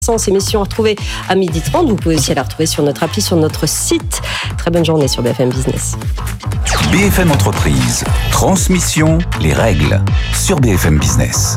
Émission à retrouver à 12h30. Vous pouvez aussi la retrouver sur notre appli, sur notre site. Très bonne journée sur BFM Business. BFM Entreprise, transmission, les règles sur BFM Business.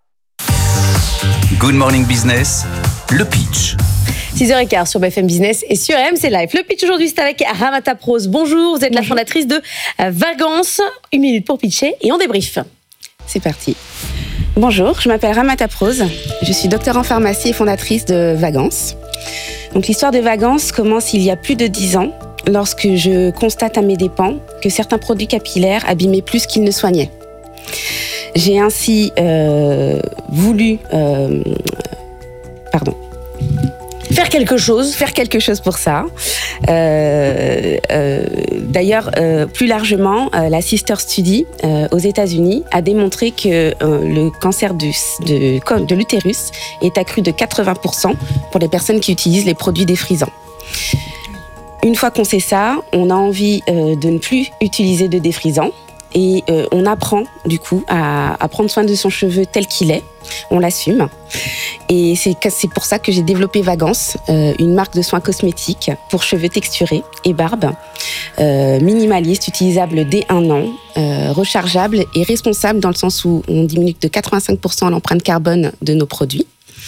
Good Morning Business, le pitch. 6h15 sur BFM Business et sur RMC Live. Le pitch aujourd'hui, c'est avec Ramata Prose. Bonjour, vous êtes la fondatrice de Vagance. 1 minute pour pitcher et on débrief. C'est parti. Bonjour, je m'appelle Ramata Prose. Je suis docteur en pharmacie et fondatrice de Vagance. Donc, l'histoire de Vagance commence il y a plus de 10 ans, lorsque je constate à mes dépens que certains produits capillaires abîmaient plus qu'ils ne soignaient. J'ai ainsi voulu... Faire quelque chose pour ça. D'ailleurs, plus largement, la Sister Study aux États-Unis a démontré que le cancer de l'utérus est accru de 80% pour les personnes qui utilisent les produits défrisants. Une fois qu'on sait ça, on a envie de ne plus utiliser de défrisants. Et on apprend du coup à prendre soin de son cheveu tel qu'il est, on l'assume. Et c'est pour ça que j'ai développé Vagance, une marque de soins cosmétiques pour cheveux texturés et barbe, minimaliste, utilisable dès 1 an, rechargeable et responsable dans le sens où on diminue de 85% l'empreinte carbone de nos produits.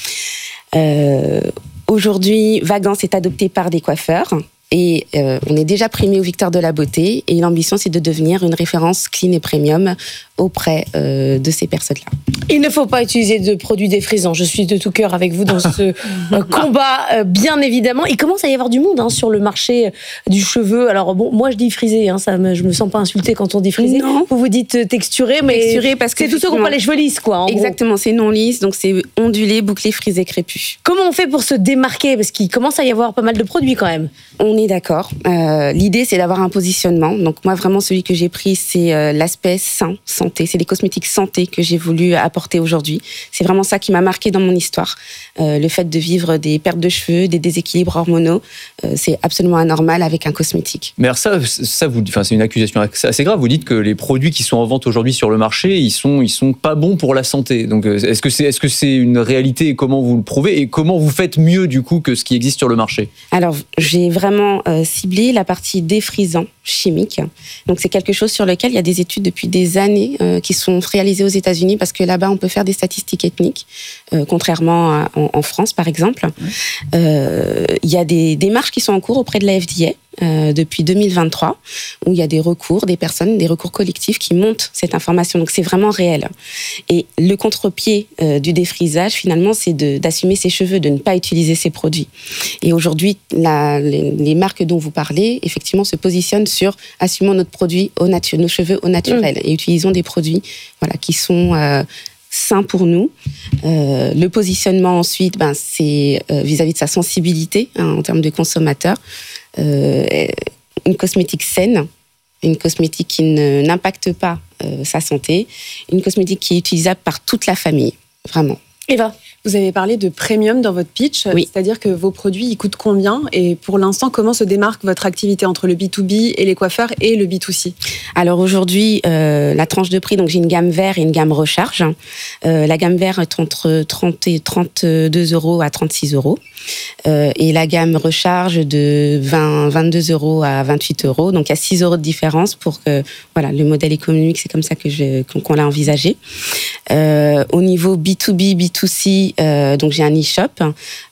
Aujourd'hui, Vagance est adopté par des coiffeurs. Et on est déjà primé aux Victoires de la Beauté. Et l'ambition, c'est de devenir une référence clean et premium auprès de ces personnes-là. Il ne faut pas utiliser de produits défrisants. Je suis de tout cœur avec vous dans ce combat, bien évidemment. Il commence à y avoir du monde sur le marché du cheveu. Alors bon, moi je dis frisé, je me sens pas insultée quand on dit frisé. Non. Vous dites texturé, mais texturé parce que c'est tous ceux qui n'ont pas les cheveux lisses, quoi. Exactement, c'est non lisse, donc c'est ondulé, bouclé, frisé, crépus. Comment on fait pour se démarquer ? Parce qu'il commence à y avoir pas mal de produits quand même. On est d'accord. L'idée, c'est d'avoir un positionnement. Donc moi, vraiment, celui que j'ai pris, c'est l'aspect santé. C'est les cosmétiques santé que j'ai voulu apporter aujourd'hui. C'est vraiment ça qui m'a marqué dans mon histoire. Le fait de vivre des pertes de cheveux, des déséquilibres hormonaux, c'est absolument anormal avec un cosmétique. Mais alors ça c'est une accusation assez grave. Vous dites que les produits qui sont en vente aujourd'hui sur le marché, ils sont pas bons pour la santé. Donc est-ce que c'est une réalité et comment vous le prouvez et comment vous faites mieux du coup que ce qui existe sur le marché ? Alors j'ai vraiment ciblé la partie défrisant chimique. Donc c'est quelque chose sur lequel il y a des études depuis des années qui sont réalisées aux États-Unis parce que là-bas on peut faire des statistiques ethniques, contrairement en France par exemple. Il y a des démarches qui sont en cours auprès de la FDA depuis 2023 où il y a des recours collectifs qui montent cette information. Donc c'est vraiment réel. Et le contre-pied du défrisage finalement c'est d'assumer ses cheveux, de ne pas utiliser ces produits. Et aujourd'hui les marques dont vous parlez effectivement se positionnent sur assumons notre produit nos cheveux au naturel et utilisons des produits qui sont sain pour nous. Le positionnement ensuite, c'est vis-à-vis de sa sensibilité en termes de consommateur. Une cosmétique saine, une cosmétique qui n'impacte pas sa santé, une cosmétique qui est utilisable par toute la famille, vraiment. Eva, vous avez parlé de premium dans votre pitch, oui. C'est-à-dire que vos produits, ils coûtent combien ? Et pour l'instant, comment se démarque votre activité entre le B2B et les coiffeurs et le B2C ? Alors aujourd'hui, la tranche de prix, donc j'ai une gamme vert et une gamme recharge. La gamme vert est entre 32 € à 36 €. Et la gamme recharge de 22 € à 28 €. Donc il y a 6 € de différence pour que le modèle économique, c'est comme ça qu'on l'a envisagé. Au niveau B2B, B2C, donc j'ai un e-shop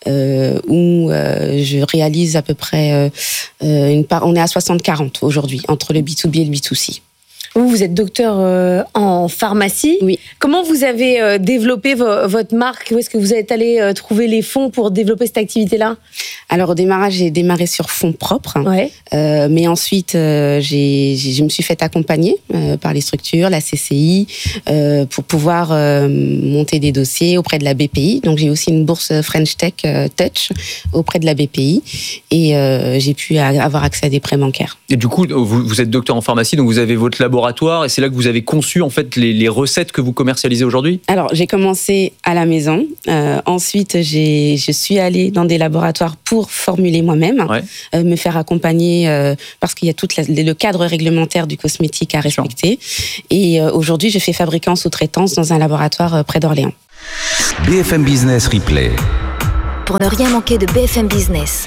où je réalise à peu près on est à 60-40 aujourd'hui entre le B2B et le B2C. Vous êtes docteur en pharmacie. Oui. Comment vous avez développé votre marque ? Où est-ce que vous êtes allé trouver les fonds pour développer cette activité-là ? Alors au démarrage, j'ai démarré sur fonds propres. Ouais. Mais ensuite, je me suis fait accompagner par les structures, la CCI, pour pouvoir monter des dossiers auprès de la BPI. Donc j'ai aussi une bourse French Tech Touch auprès de la BPI. Et j'ai pu avoir accès à des prêts bancaires. Et du coup, vous êtes docteur en pharmacie, donc vous avez votre laboratoire et c'est là que vous avez conçu en fait les recettes que vous commercialisez aujourd'hui ? Alors j'ai commencé à la maison. Ensuite, je suis allée dans des laboratoires pour formuler moi-même, me faire accompagner parce qu'il y a tout le cadre réglementaire du cosmétique à respecter. Et aujourd'hui, je fais fabriquer en sous-traitance dans un laboratoire près d'Orléans. BFM Business Replay. pour ne rien manquer de BFM Business.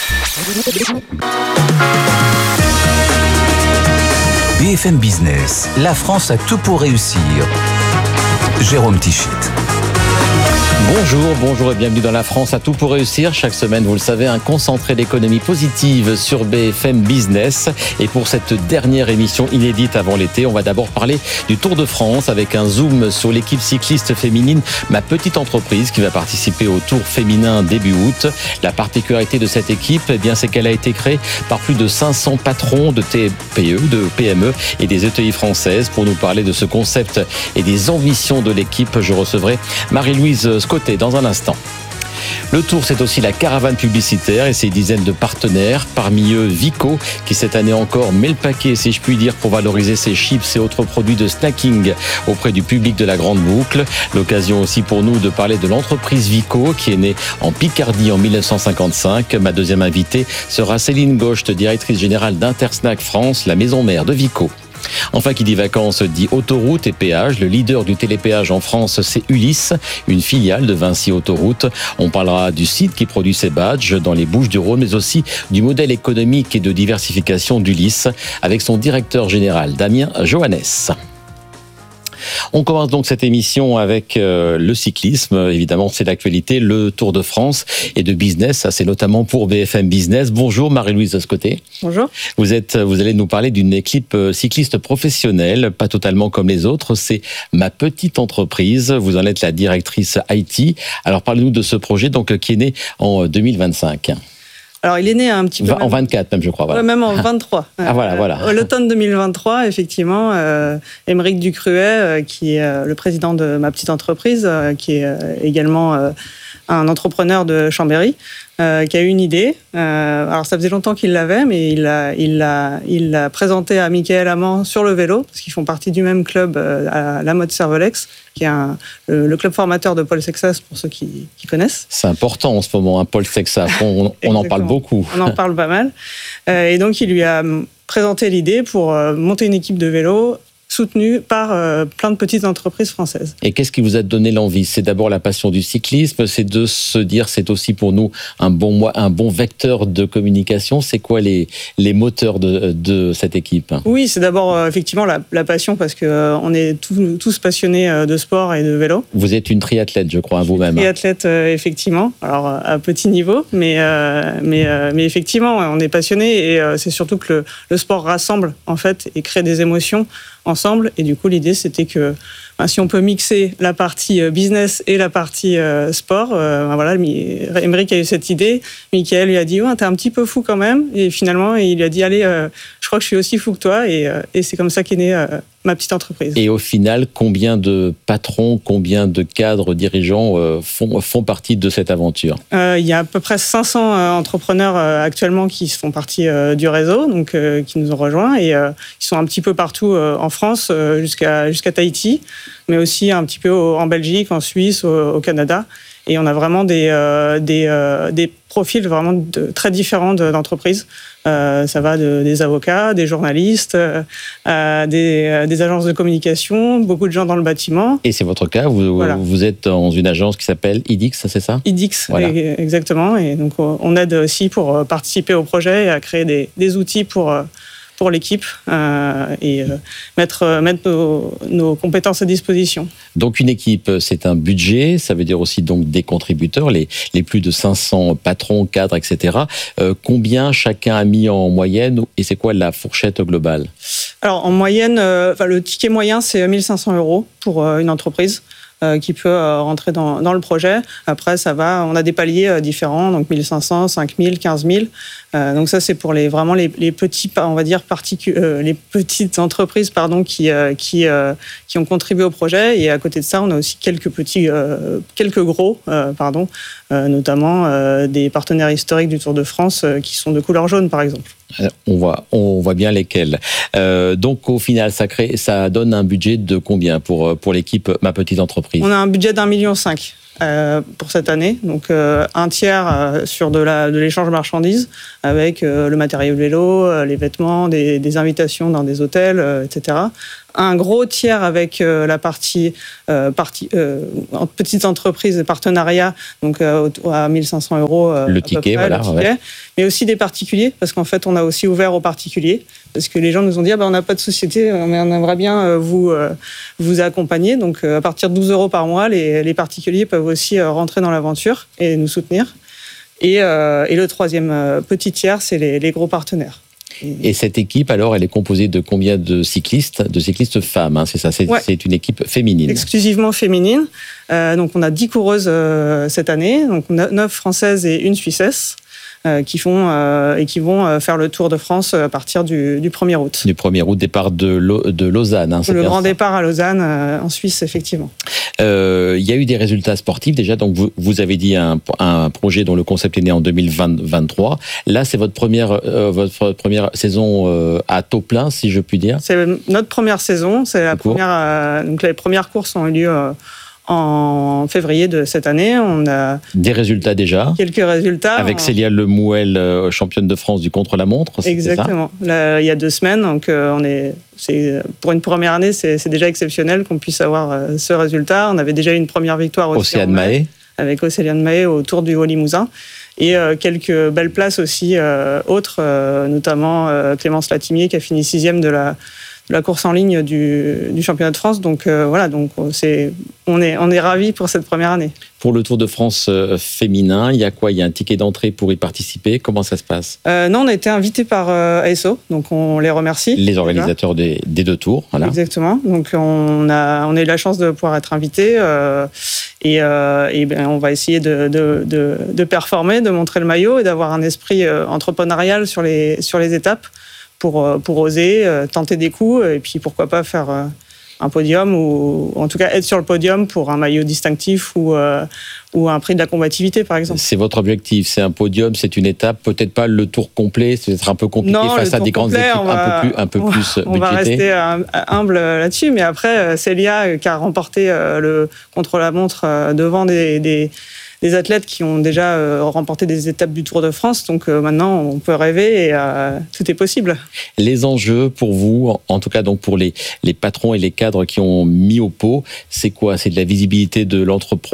BFM Business, la France a tout pour réussir. Jérôme Tichit. Bonjour et bienvenue dans La France a tout pour réussir. Chaque semaine, vous le savez, un concentré d'économie positive sur BFM Business. Et pour cette dernière émission inédite avant l'été, on va d'abord parler du Tour de France avec un zoom sur l'équipe cycliste féminine Ma Petite Entreprise qui va participer au Tour féminin début août. La particularité de cette équipe, eh bien, c'est qu'elle a été créée par plus de 500 patrons de TPE, de PME et des ETI françaises. Pour nous parler de ce concept et des ambitions de l'équipe, je recevrai Marie-Louise Scottet dans un instant. Le Tour, c'est aussi la caravane publicitaire et ses dizaines de partenaires, parmi eux Vico, qui cette année encore met le paquet, si je puis dire, pour valoriser ses chips et autres produits de snacking auprès du public de la Grande Boucle. L'occasion aussi pour nous de parler de l'entreprise Vico, qui est née en Picardie en 1955. Ma deuxième invitée sera Céline Gocht, directrice générale d'Intersnack France, la maison mère de Vico. Enfin, qui dit vacances dit autoroute et péage. Le leader du télépéage en France, c'est Ulysse, une filiale de Vinci Autoroute. On parlera du site qui produit ses badges dans les Bouches-du-Rhône, mais aussi du modèle économique et de diversification d'Ulysse avec son directeur général, Damien Johannes. On commence donc cette émission avec le cyclisme. Évidemment, c'est l'actualité, le Tour de France et de business. Ça, c'est notamment pour BFM Business. Bonjour Marie-Louise Scottet. Bonjour. Vous allez nous parler d'une équipe cycliste professionnelle, pas totalement comme les autres. C'est Ma Petite Entreprise. Vous en êtes la directrice IT. Alors, parlez-nous de ce projet donc qui est né en 2025. Alors, il est né un petit peu... En 24 même, je crois. Voilà. Même en 23. Voilà. L'automne 2023, effectivement, Aymeric Ducruet, qui est le président de Ma Petite Entreprise, qui est également un entrepreneur de Chambéry, qui a eu une idée. Alors, ça faisait longtemps qu'il l'avait, mais il l'a présenté à Michael Amand sur le vélo, parce qu'ils font partie du même club à la mode Cervelex, qui est le club formateur de Paul Sexas, pour ceux qui connaissent. C'est important en ce moment, hein, Paul Sexas. On en parle beaucoup. On en parle pas mal. Et donc, il lui a présenté l'idée pour monter une équipe de vélo soutenue par plein de petites entreprises françaises. Et qu'est-ce qui vous a donné l'envie ? C'est d'abord la passion du cyclisme, c'est de se dire c'est aussi pour nous un bon vecteur de communication. C'est quoi les moteurs de cette équipe ? Oui, c'est d'abord effectivement la passion parce qu'on est tous passionnés de sport et de vélo. Vous êtes une triathlète, je crois, vous-même. Triathlète, effectivement. Alors, à petit niveau, mais effectivement, on est passionnés et c'est surtout que le sport rassemble, en fait, et crée des émotions ensemble. Et du coup, l'idée, c'était que si on peut mixer la partie business et la partie sport, voilà, Aymeric a eu cette idée. Michael lui a dit « t'es un petit peu fou quand même ». Et finalement, il lui a dit « Allez, je crois que je suis aussi fou que toi ». Et c'est comme ça qu'est née Ma Petite Entreprise. Et au final, combien de patrons, combien de cadres dirigeants font partie de cette aventure ? Il y a à peu près 500 entrepreneurs actuellement qui font partie du réseau, donc qui nous ont rejoints. Et ils sont un petit peu partout en France, jusqu'à Tahiti, mais aussi un petit peu en Belgique, en Suisse, au Canada. Et on a vraiment des profils vraiment très différents d'entreprises. Ça va des avocats, des journalistes, des agences de communication, beaucoup de gens dans le bâtiment. Et c'est votre cas, vous êtes dans une agence qui s'appelle IDIX, c'est ça ? IDIX, voilà. Exactement. Et donc on aide aussi pour participer au projet et à créer des outils pour l'équipe et mettre nos compétences à disposition. Donc une équipe, c'est un budget, ça veut dire aussi donc des contributeurs, les plus de 500 patrons, cadres, etc. Combien chacun a mis en moyenne et c'est quoi la fourchette globale ? Alors en moyenne, le ticket moyen c'est 1 500 € pour une entreprise. Qui peut rentrer dans le projet. Après, ça va, on a des paliers différents, donc 1 500, 5 000, 15 000. Donc ça, c'est pour les petits, on va dire, les petites entreprises, qui ont contribué au projet. Et à côté de ça, on a aussi quelques gros, notamment des partenaires historiques du Tour de France qui sont de couleur jaune, par exemple. On voit bien lesquels. Donc au final, ça donne un budget de combien pour l'équipe Ma Petite Entreprise ? On a un budget d'1,5 million pour cette année, donc un tiers sur de l'échange de marchandises avec le matériel vélo, les vêtements, des invitations dans des hôtels, etc. un gros tiers avec la partie petites entreprises et partenariats, donc à 1 500 €. Le ticket, près, voilà. le ticket. Ouais. Mais aussi des particuliers, parce qu'en fait, on a aussi ouvert aux particuliers, parce que les gens nous ont dit, on n'a pas de société, mais on aimerait bien vous accompagner. Donc, à partir de 12 € par mois, les particuliers peuvent aussi rentrer dans l'aventure et nous soutenir. Et le troisième petit tiers, c'est les gros partenaires. Et cette équipe, alors, elle est composée de combien de cyclistes femmes, hein, c'est ça, c'est une équipe féminine. Exclusivement féminine. Donc, on a 10 coureuses cette année, donc 9 françaises et une suissesse. Qui vont faire le Tour de France à partir du 1er août. Du 1er août, départ de Lausanne. Hein, le grand départ à Lausanne, en Suisse, effectivement. Il y a eu des résultats sportifs déjà, donc vous avez dit un projet dont le concept est né en 2023. Là, c'est votre première saison à taux plein, si je puis dire. C'est notre première saison. C'est la première. Donc les premières courses ont eu lieu en février de cette année. On a des résultats déjà. Quelques résultats. Avec Célia Lemouel, championne de France du contre-la-montre. Exactement. Là, il y a 2 semaines. Donc, pour une première année, c'est déjà exceptionnel qu'on puisse avoir ce résultat. On avait déjà eu une première victoire aussi Océane Mahé. Avec Océane Mahé au Tour du Haut-Limousin. Et quelques belles places aussi autres, notamment Clémence Latimier qui a fini 6e de la course en ligne du championnat de France. Donc on est ravis pour cette première année. Pour le Tour de France féminin, il y a quoi ? Il y a un ticket d'entrée pour y participer. Comment ça se passe ? Non, on a été invités par ASO, donc on les remercie. Les organisateurs des 2 tours. Voilà. Exactement. Donc on a eu la chance de pouvoir être invités et on va essayer de performer, de montrer le maillot et d'avoir un esprit entrepreneurial sur les étapes. Pour oser tenter des coups et puis pourquoi pas faire un podium ou en tout cas être sur le podium pour un maillot distinctif ou un prix de la combativité par exemple. C'est votre objectif, c'est un podium, c'est une étape, peut-être pas le tour complet, c'est peut-être un peu compliqué face à des grandes équipes un peu plus budgétées. On va rester humble là-dessus, mais après Célia qui a remporté le contre-la-montre devant des athlètes qui ont déjà remporté des étapes du Tour de France. Donc maintenant, on peut rêver et tout est possible. Les enjeux pour vous, en tout cas donc pour les patrons et les cadres qui ont mis au pot, c'est quoi ? C'est de la visibilité de l'entrepreneuriat ?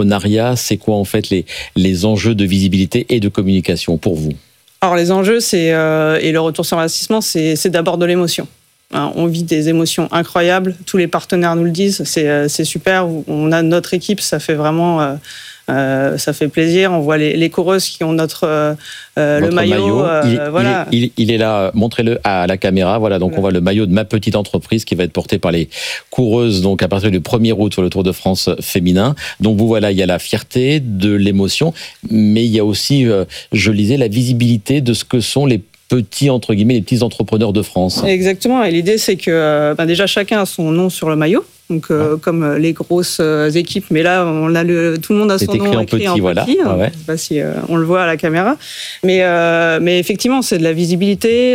C'est quoi en fait les enjeux de visibilité et de communication pour vous ? Alors les enjeux, et le retour sur investissement, c'est d'abord de l'émotion. On vit des émotions incroyables. Tous les partenaires nous le disent. C'est super. On a notre équipe. Ça fait vraiment... ça fait plaisir. On voit les coureuses qui ont le maillot. Voilà. Il est là. Montrez-le à la caméra. Voilà. Donc on voit le maillot de ma petite entreprise qui va être porté par les coureuses. Donc à partir du 1er août sur le Tour de France féminin. Donc vous voilà, il y a la fierté, de l'émotion, mais il y a aussi, je lisais, la visibilité de ce que sont les petits, entre guillemets, les petits entrepreneurs de France. Exactement. Et l'idée, c'est que déjà chacun a son nom sur le maillot. Donc, comme les grosses équipes, mais là, tout le monde a son nom écrit en petit. Voilà. Je ne sais pas si on le voit à la caméra. Mais effectivement, c'est de la visibilité,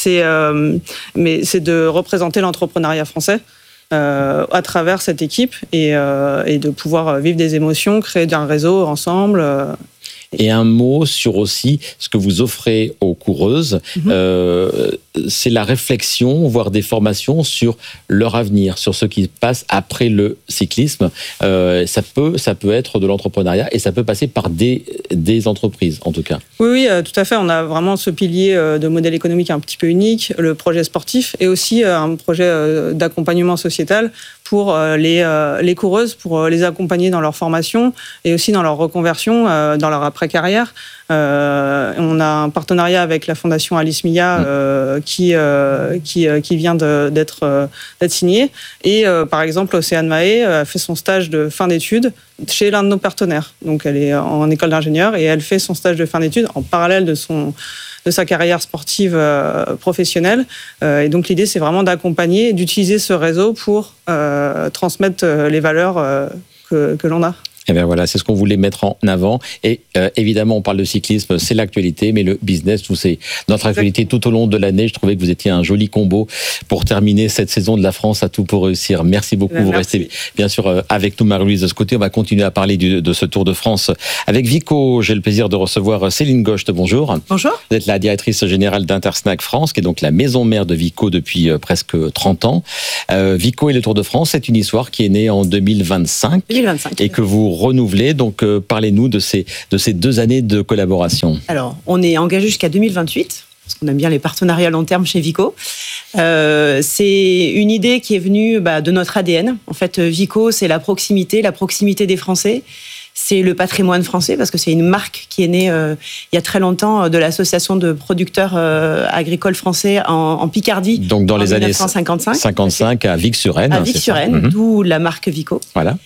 mais c'est de représenter l'entrepreneuriat français à travers cette équipe et de pouvoir vivre des émotions, créer un réseau ensemble. Et un mot sur aussi ce que vous offrez aux coureuses, c'est la réflexion, voire des formations sur leur avenir, sur ce qui se passe après le cyclisme. Ça peut être de l'entrepreneuriat et ça peut passer par des entreprises, en tout cas. Oui, tout à fait. On a vraiment ce pilier de modèle économique un petit peu unique, le projet sportif, et aussi un projet d'accompagnement sociétal pour les coureuses, pour les accompagner dans leur formation et aussi dans leur reconversion, dans leur après-carrière. On a un partenariat avec la Fondation Alice Milla qui vient d'être signé. Et par exemple, Océane Mahé a fait son stage de fin d'études chez l'un de nos partenaires. Donc elle est en école d'ingénieur et elle fait son stage de fin d'études en parallèle de sa carrière sportive professionnelle. Et donc l'idée, c'est vraiment d'accompagner et d'utiliser ce réseau pour transmettre les valeurs que l'on a. Et bien voilà, c'est ce qu'on voulait mettre en avant. Et évidemment, on parle de cyclisme, c'est l'actualité, mais le business, c'est notre actualité tout au long de l'année. Je trouvais que vous étiez un joli combo pour terminer cette saison de la France à tout pour réussir. Merci beaucoup. Vous restez bien sûr avec nous, Marie-Louise, de ce côté. On va continuer à parler de ce Tour de France avec Vico. J'ai le plaisir de recevoir Céline Gocht. Bonjour. Bonjour. Vous êtes la directrice générale d'Intersnack France, qui est donc la maison mère de Vico depuis presque 30 ans. Vico et le Tour de France, c'est une histoire qui est née en 2025 et que vous renouvelez. Donc, parlez-nous de ces 2 années de collaboration. Alors, on est engagé jusqu'à 2028, parce qu'on aime bien les partenariats long terme chez Vico. C'est une idée qui est venue de notre ADN. En fait, Vico, c'est la proximité des Français. C'est le patrimoine français, parce que c'est une marque qui est née il y a très longtemps de l'association de producteurs agricoles français en Picardie. Donc dans les années 55 à Vic-sur-Aisne. À Vic-sur-Aisne, d'où la marque Vico. Voilà.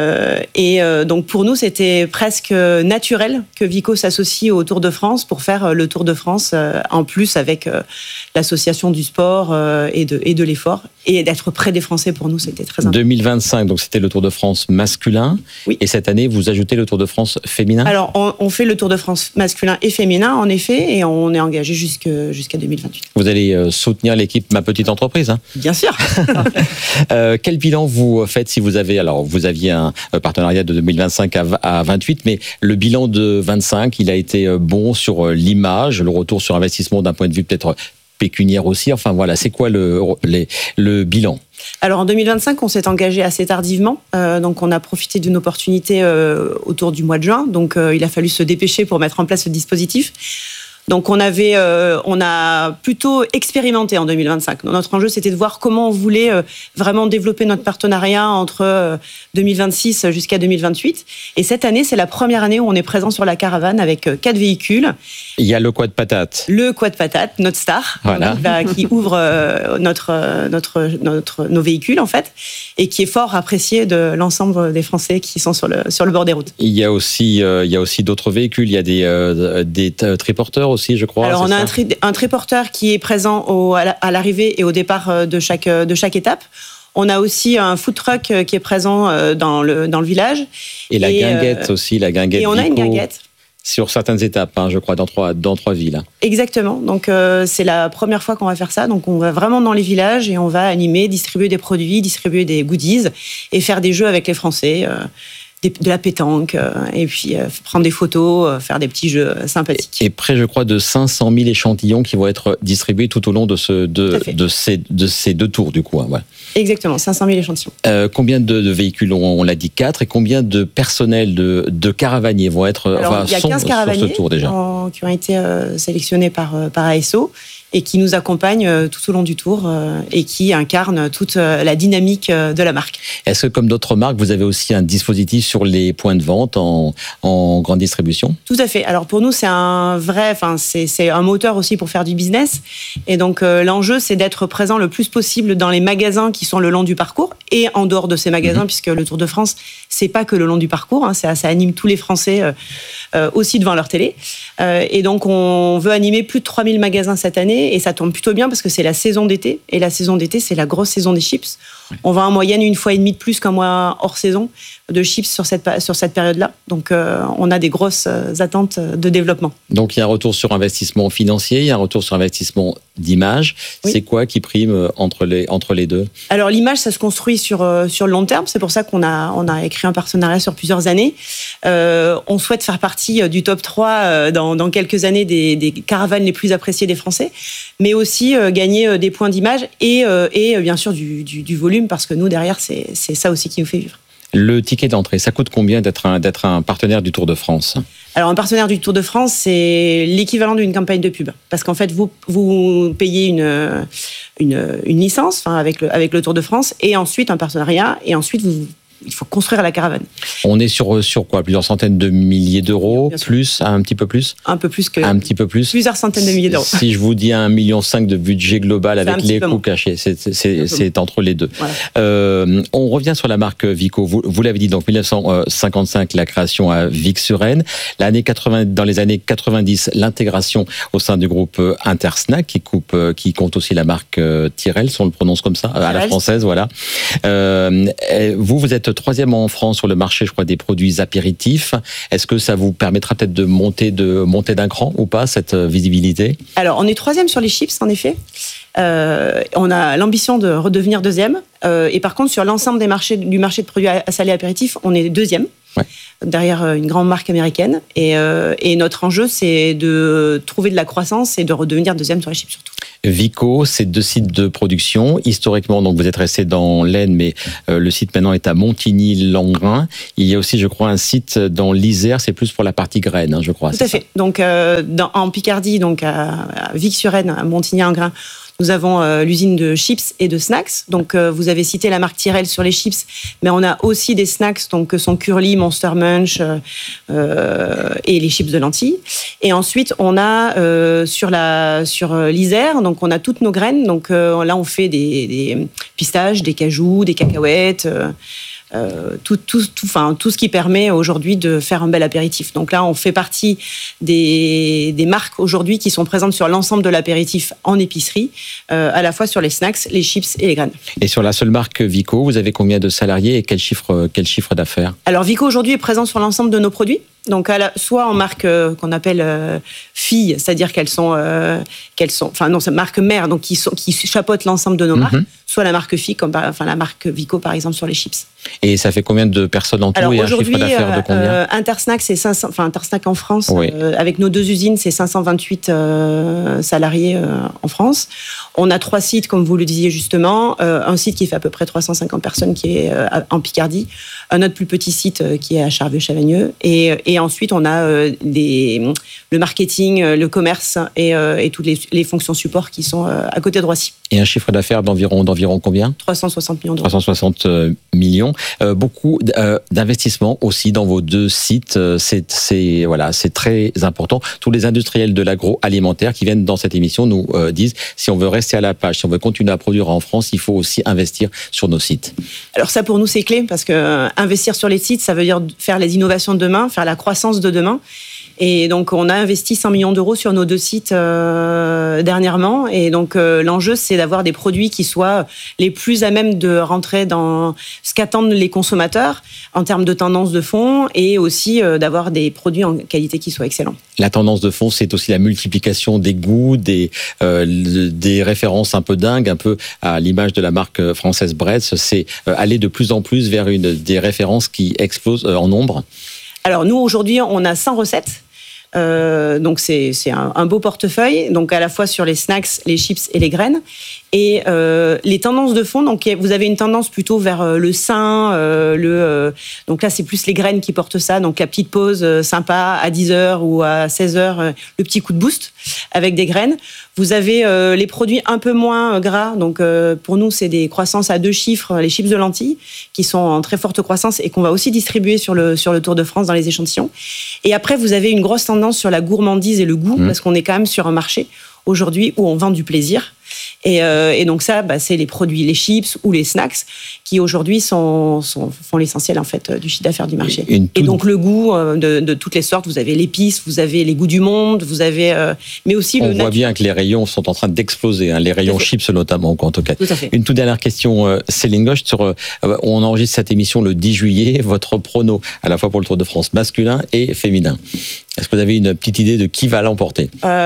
Donc pour nous, c'était presque naturel que Vico s'associe au Tour de France pour faire le Tour de France, en plus avec l'association du sport et de l'effort. Et d'être près des Français, pour nous, c'était très important. 2025, donc c'était le Tour de France masculin. Oui. Et cette année, vous ajoutez le Tour de France féminin ? Alors, on fait le Tour de France masculin et féminin, en effet, et on est engagé jusqu'à 2028. Vous allez soutenir l'équipe Ma Petite Entreprise, hein ? Bien sûr. Quel bilan vous faites si vous avez... Alors, vous aviez un partenariat de 2025 à 28, mais le bilan de 25, il a été bon sur l'image, le retour sur investissement d'un point de vue peut-être pécuniaire aussi. Enfin, voilà, c'est quoi le bilan ? Alors en 2025, on s'est engagé assez tardivement, donc on a profité d'une opportunité autour du mois de juin, donc il a fallu se dépêcher pour mettre en place ce dispositif. Donc on a plutôt expérimenté en 2025. Notre enjeu, c'était de voir comment on voulait vraiment développer notre partenariat entre 2026 jusqu'à 2028. Et cette année, c'est la première année où on est présent sur la caravane avec 4 véhicules. Il y a le Quad Patate. Le Quad Patate, notre star, voilà. qui ouvre nos véhicules en fait, et qui est fort apprécié de l'ensemble des Français qui sont sur le bord des routes. Il y a aussi d'autres véhicules. Il y a des triporteurs aussi, je crois. Alors on a un triporteur qui est présent à l'arrivée et au départ de chaque étape. On a aussi un food truck qui est présent dans le village. Et la guinguette aussi, la guinguette. Et on a une guinguette. Sur certaines étapes, je crois, dans trois villes. Exactement. Donc, c'est la première fois qu'on va faire ça. Donc, on va vraiment dans les villages et on va animer, distribuer des produits, distribuer des goodies et faire des jeux avec les Français, de la pétanque, et puis prendre des photos, faire des petits jeux sympathiques. Et près, je crois, de 500 000 échantillons qui vont être distribués tout au long de ces 2 tours, du coup. Voilà. Exactement, 500 000 échantillons. Combien de véhicules, on l'a dit 4, et combien de personnel, de caravaniers vont être il y a 15 caravaniers sur ce tour déjà qui ont été sélectionnés par ASO et qui nous accompagnent tout au long du tour et qui incarnent toute la dynamique de la marque. Est-ce que, comme d'autres marques, vous avez aussi un dispositif sur les points de vente en grande distribution ? Tout à fait. Alors pour nous, c'est un moteur aussi pour faire du business. Et donc l'enjeu, c'est d'être présent le plus possible dans les magasins qui sont le long du parcours et en dehors de ces magasins, puisque le Tour de France, c'est pas que le long du parcours, ça anime tous les Français aussi devant leur télé. Et donc on veut animer plus de 3000 magasins cette année. Et ça tombe plutôt bien parce que c'est la saison d'été. Et la saison d'été, c'est la grosse saison des chips. On va en moyenne 1,5 fois de plus qu'un mois hors saison de chips sur cette période-là. Donc, on a des grosses attentes de développement. Donc, il y a un retour sur investissement financier, il y a un retour sur investissement d'image. Oui. C'est quoi qui prime entre les deux ? Alors, l'image, ça se construit sur le long terme. C'est pour ça qu'on a écrit un partenariat sur plusieurs années. On souhaite faire partie du top 3 dans quelques années des caravanes les plus appréciées des Français, mais aussi gagner des points d'image et bien sûr du volume, parce que nous, derrière, c'est ça aussi qui nous fait vivre. Le ticket d'entrée, ça coûte combien d'être un partenaire du Tour de France ? Alors, un partenaire du Tour de France, c'est l'équivalent d'une campagne de pub. Parce qu'en fait, vous payez une licence avec le Tour de France, et ensuite un partenariat, et ensuite il faut construire la caravane. On est sur quoi ? Plusieurs centaines de milliers d'euros, plus, un petit peu plus ? Un peu plus que... Un petit peu plus ? Plusieurs centaines de milliers d'euros. Si je vous dis 1,5 million de budget global avec les coûts cachés, c'est entre les deux. Voilà. On revient sur la marque Vico. Vous l'avez dit, donc 1955, la création à Vic-sur-Aisne. Dans les années 90, l'intégration au sein du groupe Intersnack, qui compte aussi la marque Tyrrell, si on le prononce comme ça, à la française, voilà. Vous êtes êtes troisième en France sur le marché, je crois, des produits apéritifs. Est-ce que ça vous permettra peut-être de monter d'un cran ou pas, cette visibilité? Alors, on est troisième sur les chips, en effet. On a l'ambition de redevenir deuxième. Et par contre, sur l'ensemble du marché de produits salés apéritifs, on est deuxième. Ouais. Derrière une grande marque américaine. Et notre enjeu, c'est de trouver de la croissance et de redevenir deuxième sur les chips surtout. Vico, c'est 2 sites de production. Historiquement, donc vous êtes resté dans l'Aisne, mais le site maintenant est à Montigny-Langres. Il y a aussi, je crois, un site dans l'Isère. C'est plus pour la partie graines, je crois. Tout à fait. Donc, en Picardie, donc à Vic-sur-Aisne, à Montigny-Langres, nous avons l'usine de chips et de snacks. Donc, vous avez cité la marque Tyrrell sur les chips, mais on a aussi des snacks donc, que sont Curly, Monster Munch et les chips de lentilles. Et ensuite, on a sur l'Isère, donc on a toutes nos graines. Donc là, on fait des pistaches, des cajous, des cacahuètes. Tout ce qui permet aujourd'hui de faire un bel apéritif. Donc là, on fait partie des marques aujourd'hui qui sont présentes sur l'ensemble de l'apéritif en épicerie, à la fois sur les snacks, les chips et les graines. Et sur la seule marque Vico, vous avez combien de salariés et quel chiffre d'affaires? Alors Vico aujourd'hui est présent sur l'ensemble de nos produits. Donc soit en marque qu'on appelle filles, c'est-à-dire qu'elles sont c'est marque mère, donc qui chapeautent l'ensemble de nos marques, soit la marque fille comme la marque Vico par exemple sur les chips. Et ça fait combien de personnes en tout? Alors, et un chiffre d'affaires de combien? Intersnack, c'est 500, Intersnack en France, oui. Avec nos 2 usines, c'est 528 salariés en France. On a 3 sites, comme vous le disiez justement, un site qui fait à peu près 350 personnes qui est en Picardie, un autre plus petit site qui est à Charvieux-Chavagneux, et ensuite on a le marketing, le commerce et toutes les fonctions support qui sont à côté de Roissy. Et un chiffre d'affaires d'environ combien? 360 millions d'euros. 360 millions. Beaucoup d'investissements aussi dans vos 2 sites. C'est très important. Tous les industriels de l'agroalimentaire qui viennent dans cette émission nous disent, si on veut rester à la page, si on veut continuer à produire en France, il faut aussi investir sur nos sites. Alors ça, pour nous, c'est clé, parce que investir sur les sites, ça veut dire faire les innovations de demain, faire la croissance de demain. Et donc, on a investi 100 millions d'euros sur nos 2 sites dernièrement. Et donc, l'enjeu, c'est d'avoir des produits qui soient les plus à même de rentrer dans ce qu'attendent les consommateurs en termes de tendance de fond, et aussi d'avoir des produits en qualité qui soient excellents. La tendance de fond, c'est aussi la multiplication des goûts, des références un peu dingues, un peu à l'image de la marque française Bretz. C'est aller de plus en plus vers des références qui explosent en nombre. Alors, nous, aujourd'hui, on a 100 recettes. Donc c'est un beau portefeuille, donc à la fois sur les snacks, les chips et les graines. Et les tendances de fond, donc vous avez une tendance plutôt vers le sain, donc là c'est plus les graines qui portent ça, donc la petite pause sympa à 10h ou à 16h, le petit coup de boost avec des graines. Vous avez les produits un peu moins gras, donc pour nous c'est des croissances à 2 chiffres, les chips de lentilles qui sont en très forte croissance et qu'on va aussi distribuer sur le Tour de France dans les échantillons. Et après vous avez une grosse tendance sur la gourmandise et le goût, parce qu'on est quand même sur un marché aujourd'hui où on vend du plaisir. Et donc ça, c'est les produits, les chips ou les snacks qui aujourd'hui font l'essentiel en fait du chiffre d'affaires du marché. Et donc le goût de toutes les sortes, vous avez l'épice, vous avez les goûts du monde, vous avez mais aussi on voit bien que les rayons sont en train d'exploser, les rayons chips notamment en tout cas. Tout à fait. Une toute dernière question, Céline Gauche, on enregistre cette émission le 10 juillet, votre prono à la fois pour le Tour de France masculin et féminin. Est-ce que vous avez une petite idée de qui va l'emporter?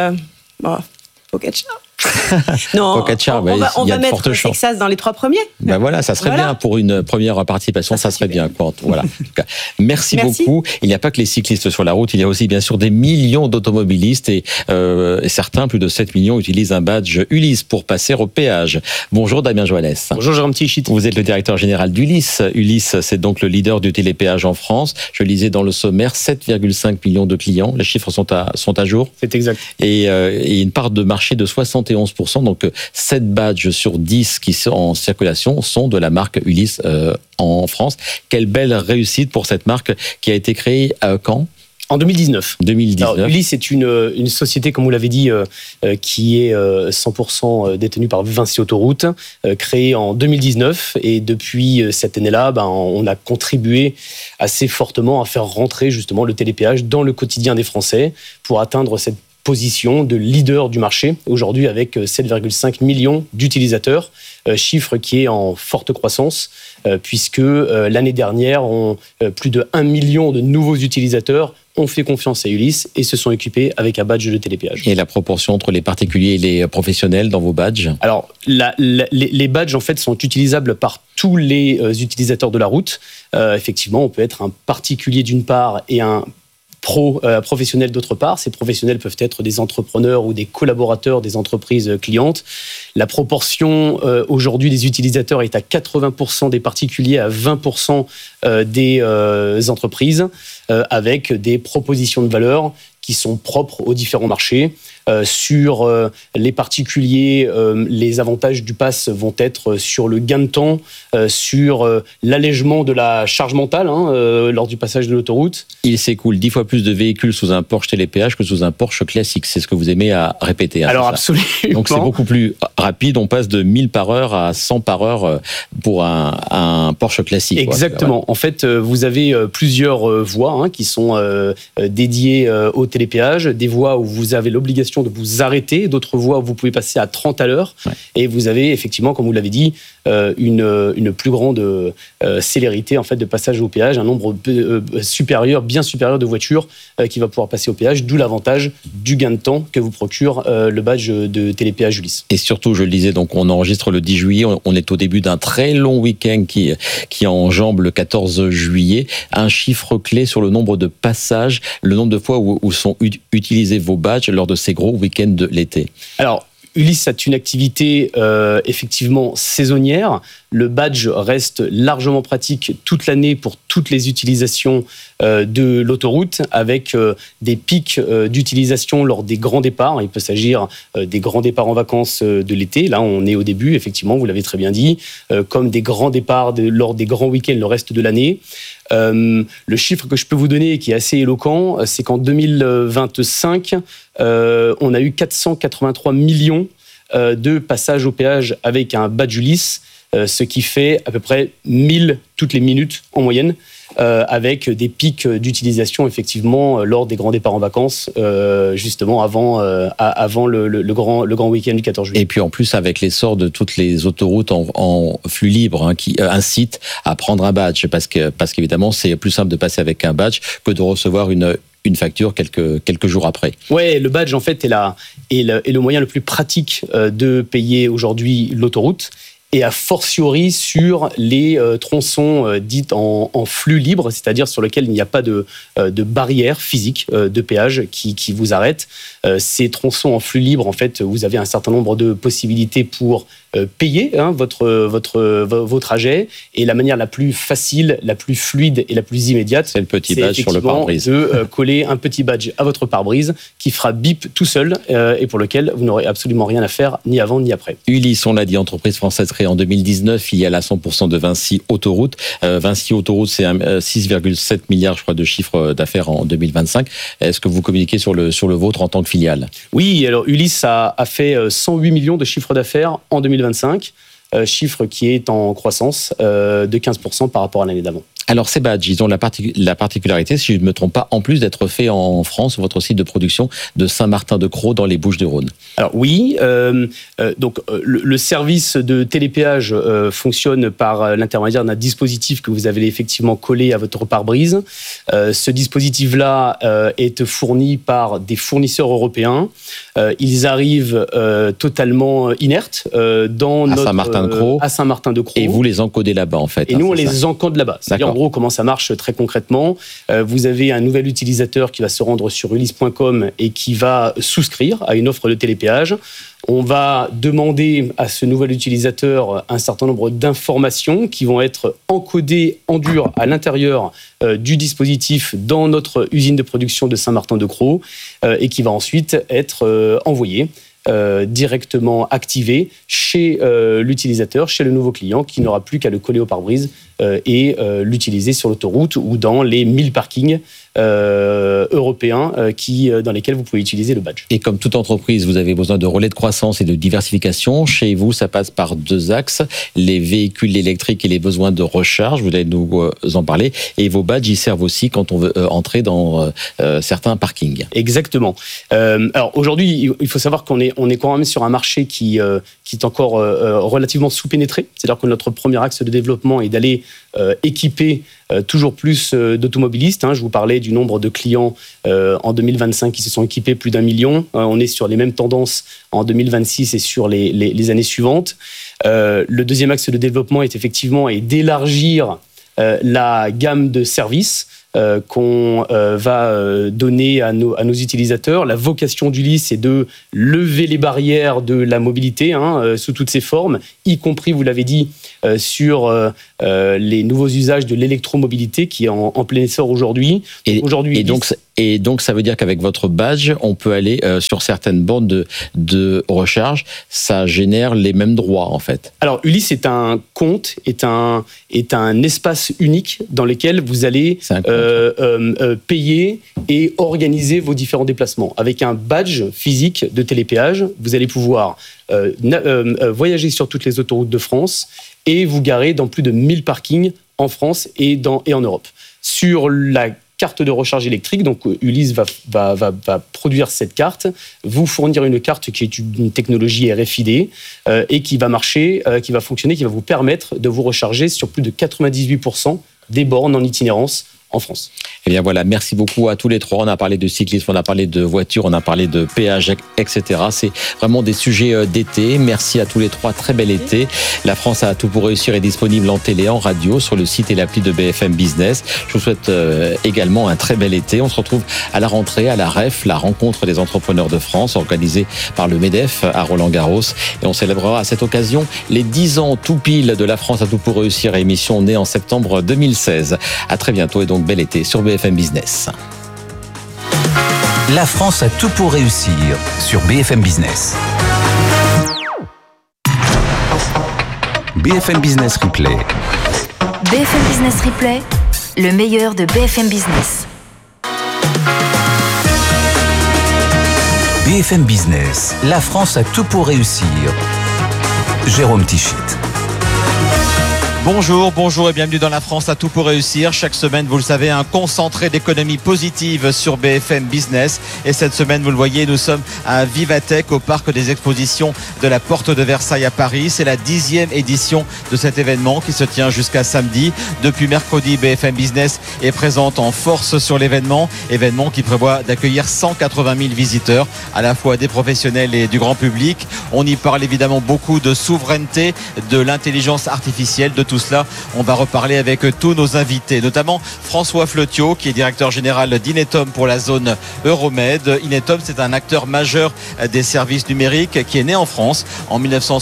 Pogacar. Non, Pogacar, on va mettre Texas dans les 3 premiers. Voilà, ça serait bien pour une première participation, ça serait bien. Voilà. Merci beaucoup. Il n'y a pas que les cyclistes sur la route, il y a aussi bien sûr des millions d'automobilistes et certains, plus de 7 millions, utilisent un badge Ulysse pour passer au péage. Bonjour Damien Joannès. Bonjour Jérôme Tichit. Vous êtes le directeur général d'Ulysse. Ulysse, c'est donc le leader du télépéage en France. Je lisais dans le sommaire 7,5 millions de clients. Les chiffres sont à jour. C'est exact. Et une part de marché de 71%. Donc 7 badges sur 10 qui sont en circulation sont de la marque Ulysse en France. Quelle belle réussite pour cette marque qui a été créée quand ? En 2019. Alors, Ulysse est une société, comme vous l'avez dit, qui est 100% détenue par Vinci Autoroute, créée en 2019. Et depuis cette année-là, on a contribué assez fortement à faire rentrer justement le télépéage dans le quotidien des Français pour atteindre cette position de leader du marché, aujourd'hui avec 7,5 millions d'utilisateurs, chiffre qui est en forte croissance, puisque l'année dernière, plus de 1 million de nouveaux utilisateurs ont fait confiance à Ulysse et se sont équipés avec un badge de télépéage. Et la proportion entre les particuliers et les professionnels dans vos badges ? Alors, les badges, en fait, sont utilisables par tous les utilisateurs de la route. Effectivement, on peut être un particulier d'une part et un professionnels d'autre part. Ces professionnels peuvent être des entrepreneurs ou des collaborateurs des entreprises clientes. La proportion aujourd'hui des utilisateurs est à 80% des particuliers, à 20% des entreprises, avec des propositions de valeur qui sont propres aux différents marchés. Sur les particuliers, les avantages du pass vont être sur le gain de temps, sur l'allègement de la charge mentale lors du passage de l'autoroute. Il s'écoule 10 fois plus de véhicules sous un Porsche télépéage que sous un Porsche classique. C'est ce que vous aimez à répéter. Alors absolument. Donc c'est beaucoup plus rapide. On passe de 1000 par heure à 100 par heure pour un Porsche classique. Exactement. Ouais. En fait, vous avez plusieurs voies qui sont dédiées au télépéage. Des voies où vous avez l'obligation de vous arrêter, d'autres voies où vous pouvez passer à 30 à l'heure. Ouais. Et vous avez effectivement, comme vous l'avez dit, une plus grande célérité en fait de passage au péage, un nombre supérieur, bien supérieur de voitures qui va pouvoir passer au péage, d'où l'avantage du gain de temps que vous procure le badge de télépéage Ulysse. Et surtout, je le disais, donc on enregistre le 10 juillet, on est au début d'un très long week-end qui enjambe le 14 juillet. Un chiffre clé sur le nombre de passages, le nombre de fois où sont utilisés vos badges lors de ces gros week-ends de l'été. Alors, Ulysse a une activité effectivement saisonnière. Le badge reste largement pratique toute l'année pour toutes les utilisations de l'autoroute, avec des pics d'utilisation lors des grands départs. Il peut s'agir des grands départs en vacances de l'été. Là, on est au début, effectivement, vous l'avez très bien dit, comme des grands départs lors des grands week-ends le reste de l'année. Le chiffre que je peux vous donner, qui est assez éloquent, c'est qu'en 2025, on a eu 483 millions de passages au péage avec un badge Ulysse, ce qui fait à peu près 1000 toutes les minutes en moyenne, avec des pics d'utilisation effectivement lors des grands départs en vacances, justement avant le grand week-end du 14 juillet. Et puis en plus avec l'essor de toutes les autoroutes en flux libre qui incitent à prendre un badge, parce qu'évidemment c'est plus simple de passer avec un badge que de recevoir une facture quelques jours après. Ouais, le badge en fait est le moyen le plus pratique de payer aujourd'hui l'autoroute. Et a fortiori sur les tronçons dits en flux libre, c'est-à-dire sur lesquels il n'y a pas de barrière physique de péage qui vous arrête. Ces tronçons en flux libre, en fait, vous avez un certain nombre de possibilités pour payer vos trajets, et la manière la plus facile, la plus fluide et la plus immédiate, c'est le petit badge sur le pare-brise. De coller un petit badge à votre pare-brise qui fera bip tout seul et pour lequel vous n'aurez absolument rien à faire ni avant ni après. Ulysse, on l'a dit, entreprise française créée en 2019, filiale à 100% de Vinci Autoroute. Vinci Autoroute, c'est 6,7 milliards, je crois, de chiffre d'affaires en 2025. Est-ce que vous communiquez sur le vôtre en tant que filiale ? Oui, alors Ulysse a fait 108 millions de chiffre d'affaires en 2025, chiffre qui est en croissance de 15% par rapport à l'année d'avant. Alors ces badges, ils ont la particularité, si je ne me trompe pas, en plus d'être faits en France, votre site de production de Saint-Martin-de-Crau dans les Bouches-du-Rhône. Alors oui, donc le service de télépéage fonctionne par l'intermédiaire d'un dispositif que vous avez effectivement collé à votre pare-brise. Ce dispositif-là est fourni par des fournisseurs européens. Ils arrivent totalement inertes à Saint-Martin-de-Crau. Et vous les encodez là-bas en fait. Et nous on les encode là-bas. C'est-à-dire en gros, comment ça marche très concrètement. Vous avez un nouvel utilisateur qui va se rendre sur ulysse.com et qui va souscrire à une offre de télépéage. On va demander à ce nouvel utilisateur un certain nombre d'informations qui vont être encodées en dur à l'intérieur du dispositif dans notre usine de production de Saint-Martin-de-Crau et qui va ensuite être envoyé directement activé chez l'utilisateur, chez le nouveau client, qui n'aura plus qu'à le coller au pare-brise et l'utiliser sur l'autoroute ou dans les 1000 parkings européens dans lesquels vous pouvez utiliser le badge. Et comme toute entreprise, vous avez besoin de relais de croissance et de diversification. Chez vous, ça passe par 2 axes, les véhicules électriques et les besoins de recharge. Vous allez nous en parler. Et vos badges, ils servent aussi quand on veut entrer dans certains parkings. Exactement. Alors aujourd'hui, il faut savoir qu'on est quand même sur un marché qui est encore relativement sous-pénétré. C'est-à-dire que notre premier axe de développement est d'aller équiper toujours plus d'automobilistes. Je vous parlais du nombre de clients en 2025 qui se sont équipés plus d'1 million. On est sur les mêmes tendances en 2026 et sur les années suivantes. Le deuxième axe de développement est effectivement d'élargir la gamme de services qu'on va donner à nos utilisateurs. La vocation d'Ulysse, c'est de lever les barrières de la mobilité sous toutes ses formes, y compris, vous l'avez dit, sur les nouveaux usages de l'électromobilité qui est en plein essor aujourd'hui. Et donc, ça veut dire qu'avec votre badge, on peut aller sur certaines bornes de recharge. Ça génère les mêmes droits, en fait. Alors, Ulysse est un compte, est un espace unique dans lequel vous allez payer et organiser vos différents déplacements. Avec un badge physique de télépéage, vous allez pouvoir voyager sur toutes les autoroutes de France et vous garer dans plus de 1000 parkings en France et en Europe. Sur la carte de recharge électrique, donc Ulysse va produire cette carte, vous fournir une carte qui est une technologie RFID et qui va marcher, qui va fonctionner, qui va vous permettre de vous recharger sur plus de 98% des bornes en itinérance en France. Eh bien voilà, merci beaucoup à tous les trois. On a parlé de cyclisme, on a parlé de voitures, on a parlé de péage, etc. C'est vraiment des sujets d'été. Merci à tous les trois, très bel été. La France a tout pour réussir est disponible en télé, en radio, sur le site et l'appli de BFM Business. Je vous souhaite également un très bel été. On se retrouve à la rentrée, à la REF, la rencontre des entrepreneurs de France, organisée par le MEDEF à Roland-Garros. Et on célébrera à cette occasion les 10 ans tout pile de La France a tout pour réussir, émission née en septembre 2016. À très bientôt et donc bel été sur BFM Business. La France a tout pour réussir sur BFM Business. BFM Business Replay. BFM Business Replay, le meilleur de BFM Business. BFM Business, la France a tout pour réussir. Jérôme Tichit. Bonjour et bienvenue dans La France a tout pour réussir. Chaque semaine, vous le savez, un concentré d'économie positive sur BFM Business. Et cette semaine, vous le voyez, nous sommes à Vivatech, au parc des expositions de la Porte de Versailles à Paris. C'est la 10e édition de cet événement qui se tient jusqu'à samedi. Depuis mercredi, BFM Business est présente en force sur l'événement. Événement qui prévoit d'accueillir 180 000 visiteurs, à la fois des professionnels et du grand public. On y parle évidemment beaucoup de souveraineté, de l'intelligence artificielle, de tout cela, on va reparler avec tous nos invités, notamment François Fletiot, qui est directeur général d'Inetom pour la zone Euromed. Inetom, c'est un acteur majeur des services numériques qui est né en France en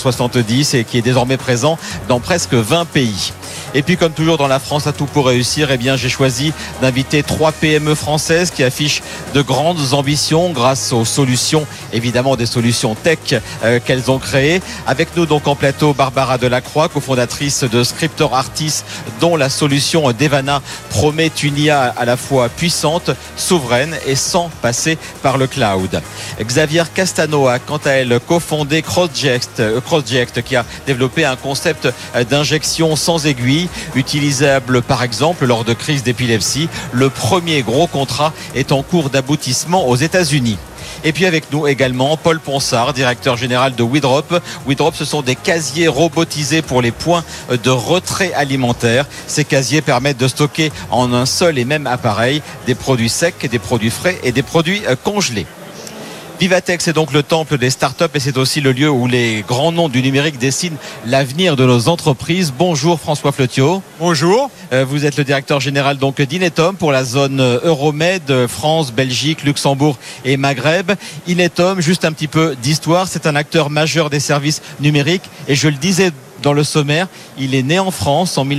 1970 et qui est désormais présent dans presque 20 pays. Et puis, comme toujours dans La France a tout pour réussir, eh bien, j'ai choisi d'inviter 3 PME françaises qui affichent de grandes ambitions grâce aux solutions, évidemment des solutions tech qu'elles ont créées. Avec nous donc en plateau, Barbara Delacroix, cofondatrice de Scriptor Artis, dont la solution Devana promet une IA à la fois puissante, souveraine et sans passer par le cloud. Xavier Castano a quant à elle cofondé Crossject, qui a développé un concept d'injection sans aiguille, utilisable par exemple lors de crises d'épilepsie. Le premier gros contrat est en cours d'aboutissement aux États-Unis. Et puis avec nous également Paul Ponsard, directeur général de WeDrop. WeDrop, ce sont des casiers robotisés pour les points de retrait alimentaire. Ces casiers permettent de stocker en un seul et même appareil des produits secs, des produits frais et des produits congelés. Vivatech, c'est donc le temple des startups et c'est aussi le lieu où les grands noms du numérique dessinent l'avenir de nos entreprises. Bonjour François Fletiot. Bonjour. Vous êtes le directeur général donc d'Inetom pour la zone Euromed, France, Belgique, Luxembourg et Maghreb. Inetom, juste un petit peu d'histoire, c'est un acteur majeur des services numériques et je le disais dans le sommaire, il est né en France en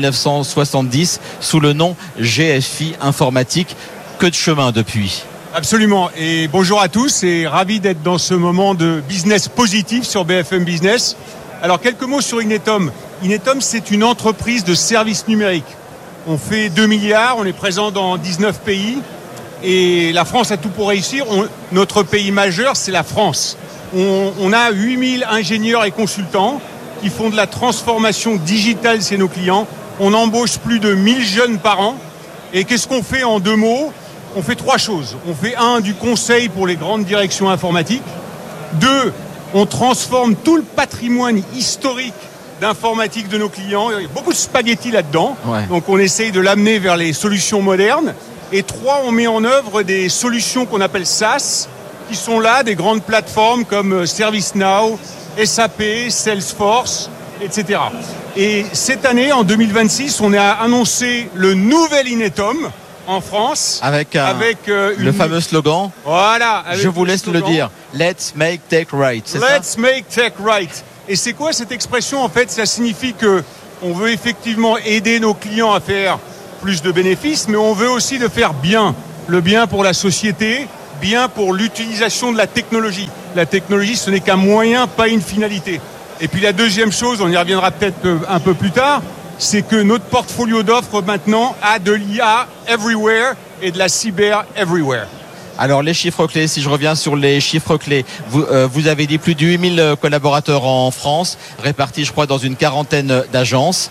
1970 sous le nom GFI Informatique. Que de chemin depuis. Absolument. Et bonjour à tous et ravi d'être dans ce moment de business positif sur BFM Business. Alors, quelques mots sur Inetom. Inetom, c'est une entreprise de services numériques. On fait 2 milliards, on est présent dans 19 pays. Et la France a tout pour réussir. Notre pays majeur, c'est la France. On a 8000 ingénieurs et consultants qui font de la transformation digitale chez nos clients. On embauche plus de 1000 jeunes par an. Et qu'est-ce qu'on fait en 2 mots ? On fait 3 choses. On fait 1, du conseil pour les grandes directions informatiques. 2, on transforme tout le patrimoine historique d'informatique de nos clients. Il y a beaucoup de spaghettis là-dedans. Ouais. Donc on essaye de l'amener vers les solutions modernes. Et 3, on met en œuvre des solutions qu'on appelle SaaS, qui sont là, des grandes plateformes comme ServiceNow, SAP, Salesforce, etc. Et cette année, en 2026, on a annoncé le nouvel Inetum en France. Avec le fameux slogan. Voilà. Je vous laisse le dire. Let's make tech right. C'est Let's ça make tech right. Et c'est quoi cette expression ? En fait, ça signifie que on veut effectivement aider nos clients à faire plus de bénéfices, mais on veut aussi le faire bien. Le bien pour la société, bien pour l'utilisation de la technologie. La technologie, ce n'est qu'un moyen, pas une finalité. Et puis la deuxième chose, on y reviendra peut-être un peu plus tard, c'est que notre portfolio d'offres maintenant a de l'IA everywhere et de la cyber everywhere. Alors les chiffres clés, si je reviens sur les chiffres clés, vous avez dit plus de 8000 collaborateurs en France, répartis je crois dans une 40aine d'agences.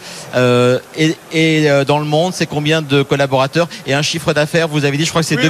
Et dans le monde, c'est combien de collaborateurs ? Et un chiffre d'affaires, vous avez dit, je crois que c'est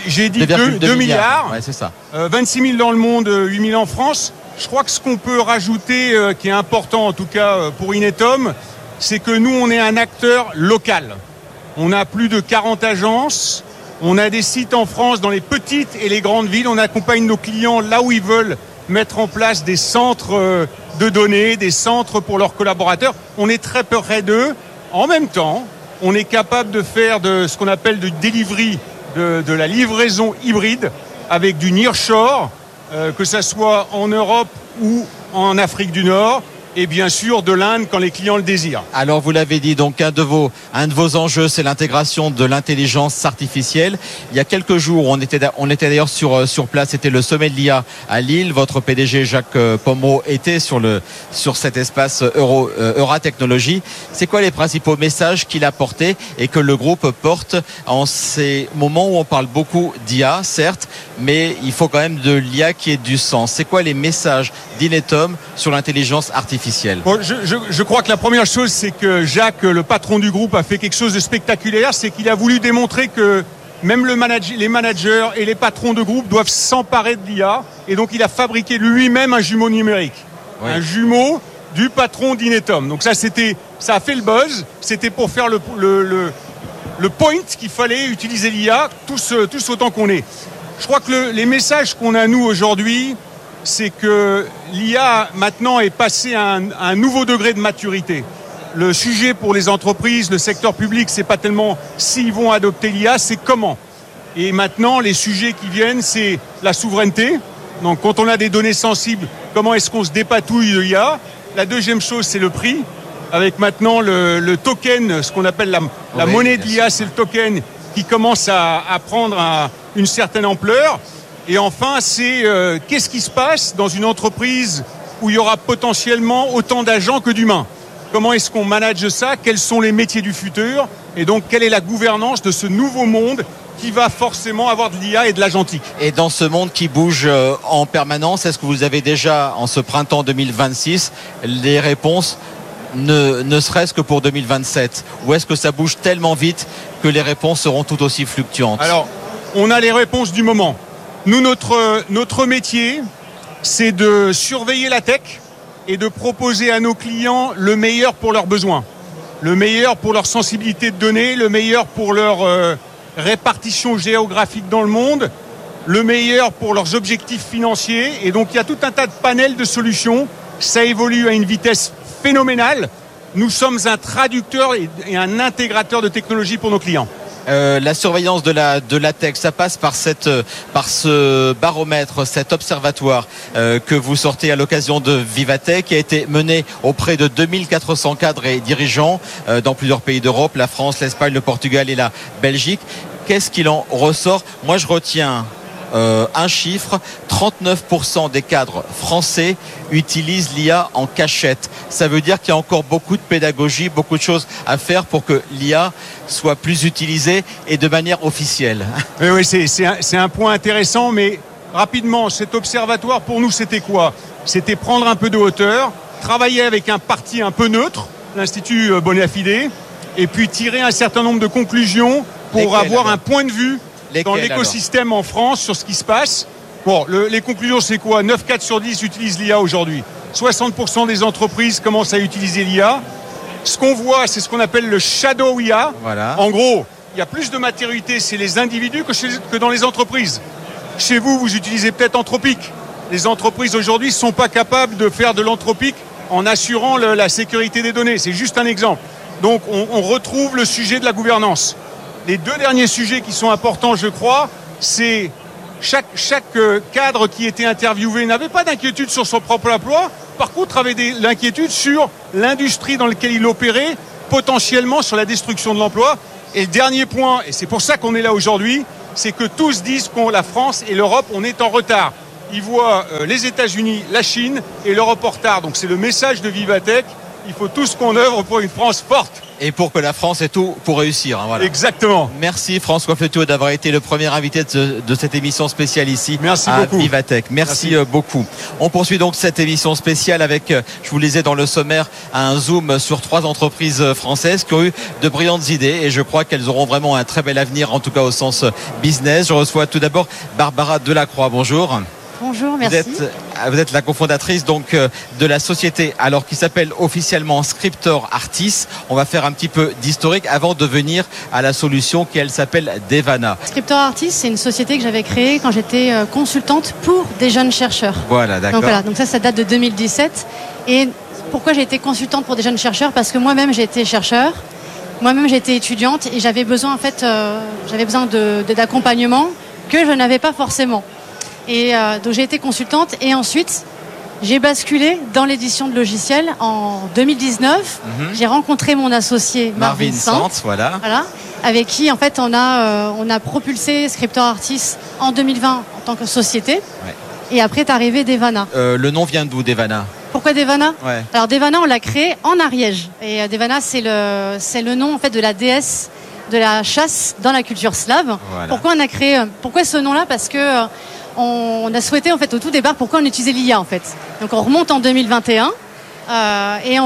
2 milliards. Ouais, c'est ça. 26 000 dans le monde, 8 000 en France. Je crois que ce qu'on peut rajouter, qui est important en tout cas pour Inetum, c'est que nous, on est un acteur local. On a plus de 40 agences. On a des sites en France dans les petites et les grandes villes. On accompagne nos clients là où ils veulent mettre en place des centres de données, des centres pour leurs collaborateurs. On est très près d'eux. En même temps, on est capable de faire de ce qu'on appelle du delivery, de la livraison hybride avec du nearshore, que ça soit en Europe ou en Afrique du Nord. Et bien sûr de l'Inde quand les clients le désirent. Alors vous l'avez dit, donc un de vos enjeux, c'est l'intégration de l'intelligence artificielle. Il y a quelques jours, on était d'ailleurs sur place, c'était le sommet de l'IA à Lille. Votre PDG Jacques Pommeraud était sur cet espace Euratechnologie. C'est quoi les principaux messages qu'il a portés et que le groupe porte en ces moments où on parle beaucoup d'IA, certes, mais il faut quand même de l'IA qui ait du sens. C'est quoi les messages d'Inetum sur l'intelligence artificielle ? Bon, je crois que la première chose, c'est que Jacques, le patron du groupe, a fait quelque chose de spectaculaire, c'est qu'il a voulu démontrer que même les managers et les patrons de groupe doivent s'emparer de l'IA, et donc il a fabriqué lui-même un jumeau numérique, oui. Un jumeau du patron d'Inetum. Donc ça a fait le buzz, c'était pour faire le point qu'il fallait utiliser l'IA tous autant qu'on est. Je crois que les messages qu'on a nous aujourd'hui, c'est que l'IA maintenant est passée à un nouveau degré de maturité. Le sujet pour les entreprises, le secteur public, c'est pas tellement s'ils vont adopter l'IA, c'est comment. Et maintenant, les sujets qui viennent, c'est la souveraineté. Donc quand on a des données sensibles, comment est-ce qu'on se dépatouille de l'IA ? La deuxième chose, c'est le prix. Avec maintenant le token, ce qu'on appelle la monnaie de l'IA, c'est le token qui commence à prendre une certaine ampleur. Et enfin, c'est qu'est-ce qui se passe dans une entreprise où il y aura potentiellement autant d'agents que d'humains ? Comment est-ce qu'on manage ça ? Quels sont les métiers du futur ? Et donc, quelle est la gouvernance de ce nouveau monde qui va forcément avoir de l'IA et de l'agentique ? Et dans ce monde qui bouge en permanence, est-ce que vous avez déjà, en ce printemps 2026, les réponses ne serait-ce que pour 2027 ? Ou est-ce que ça bouge tellement vite que les réponses seront tout aussi fluctuantes ? Alors, on a les réponses du moment. Nous, notre métier, c'est de surveiller la tech et de proposer à nos clients le meilleur pour leurs besoins, le meilleur pour leur sensibilité de données, le meilleur pour leur répartition géographique dans le monde, le meilleur pour leurs objectifs financiers. Et donc, il y a tout un tas de panels de solutions. Ça évolue à une vitesse phénoménale. Nous sommes un traducteur et un intégrateur de technologies pour nos clients. La surveillance de la tech, ça passe par ce baromètre, cet observatoire que vous sortez à l'occasion de Vivatech, qui a été mené auprès de 2400 cadres et dirigeants dans plusieurs pays d'Europe, la France, l'Espagne, le Portugal et la Belgique. Qu'est-ce qu'il en ressort ? Moi, je retiens un chiffre, 39% des cadres français utilisent l'IA en cachette. Ça veut dire qu'il y a encore beaucoup de pédagogie, beaucoup de choses à faire pour que l'IA soit plus utilisée et de manière officielle. Oui, c'est un point intéressant, mais rapidement, cet observatoire, pour nous, c'était quoi ? C'était prendre un peu de hauteur, travailler avec un parti un peu neutre, l'Institut Bonafide, et puis tirer un certain nombre de conclusions pour avoir un point de vue dans l'écosystème en France sur ce qui se passe. Bon, les conclusions, c'est quoi ? 9 4 sur 10 utilisent l'IA aujourd'hui. 60% des entreprises commencent à utiliser l'IA. Ce qu'on voit, c'est ce qu'on appelle le shadow IA. Voilà. En gros, il y a plus de maturité chez les individus que dans les entreprises. Chez vous, vous utilisez peut-être Anthropic. Les entreprises aujourd'hui ne sont pas capables de faire de l'anthropique en assurant la sécurité des données. C'est juste un exemple. Donc on retrouve le sujet de la gouvernance. Les deux derniers sujets qui sont importants, je crois, c'est chaque cadre qui était interviewé n'avait pas d'inquiétude sur son propre emploi, par contre avait l'inquiétude sur l'industrie dans laquelle il opérait, potentiellement sur la destruction de l'emploi. Et le dernier point, et c'est pour ça qu'on est là aujourd'hui, c'est que tous disent que la France et l'Europe, on est en retard. Ils voient les États-Unis, la Chine et l'Europe en retard. Donc c'est le message de Vivatech. Il faut tous qu'on œuvre pour une France forte. Et pour que la France ait tout pour réussir. Hein, voilà. Exactement. Merci François Fleteau d'avoir été le premier invité de cette émission spéciale ici à Vivatech. Merci beaucoup. On poursuit donc cette émission spéciale avec, je vous le disais dans le sommaire, un zoom sur 3 entreprises françaises qui ont eu de brillantes idées et je crois qu'elles auront vraiment un très bel avenir, en tout cas au sens business. Je reçois tout d'abord Barbara Delacroix. Bonjour. Bonjour, merci. Vous êtes la cofondatrice donc de la société alors qui s'appelle officiellement Scriptor Artis. On va faire un petit peu d'historique avant de venir à la solution qui elle s'appelle Devana. Scriptor Artis, c'est une société que j'avais créée quand j'étais consultante pour des jeunes chercheurs. Voilà, d'accord. Donc ça date de 2017. Et pourquoi j'ai été consultante pour des jeunes chercheurs ? Parce que moi-même j'ai été chercheur, moi-même j'ai été étudiante et j'avais besoin d'accompagnement que je n'avais pas forcément. Et donc j'ai été consultante et ensuite j'ai basculé dans l'édition de logiciels en 2019. J'ai rencontré mon associé Marvin Sant, voilà, avec qui en fait on a propulsé Scriptor Artis en 2020 en tant que société. Ouais. Et après est arrivé Devana. Le nom vient d'où, Devana ? Pourquoi Devana ? Ouais. Alors Devana on l'a créé en Ariège et Devana c'est le nom en fait de la déesse de la chasse dans la culture slave. Voilà. Pourquoi ce nom-là ? Parce que on a souhaité en fait au tout départ pourquoi on utilisait l'IA en fait. Donc on remonte en 2021 et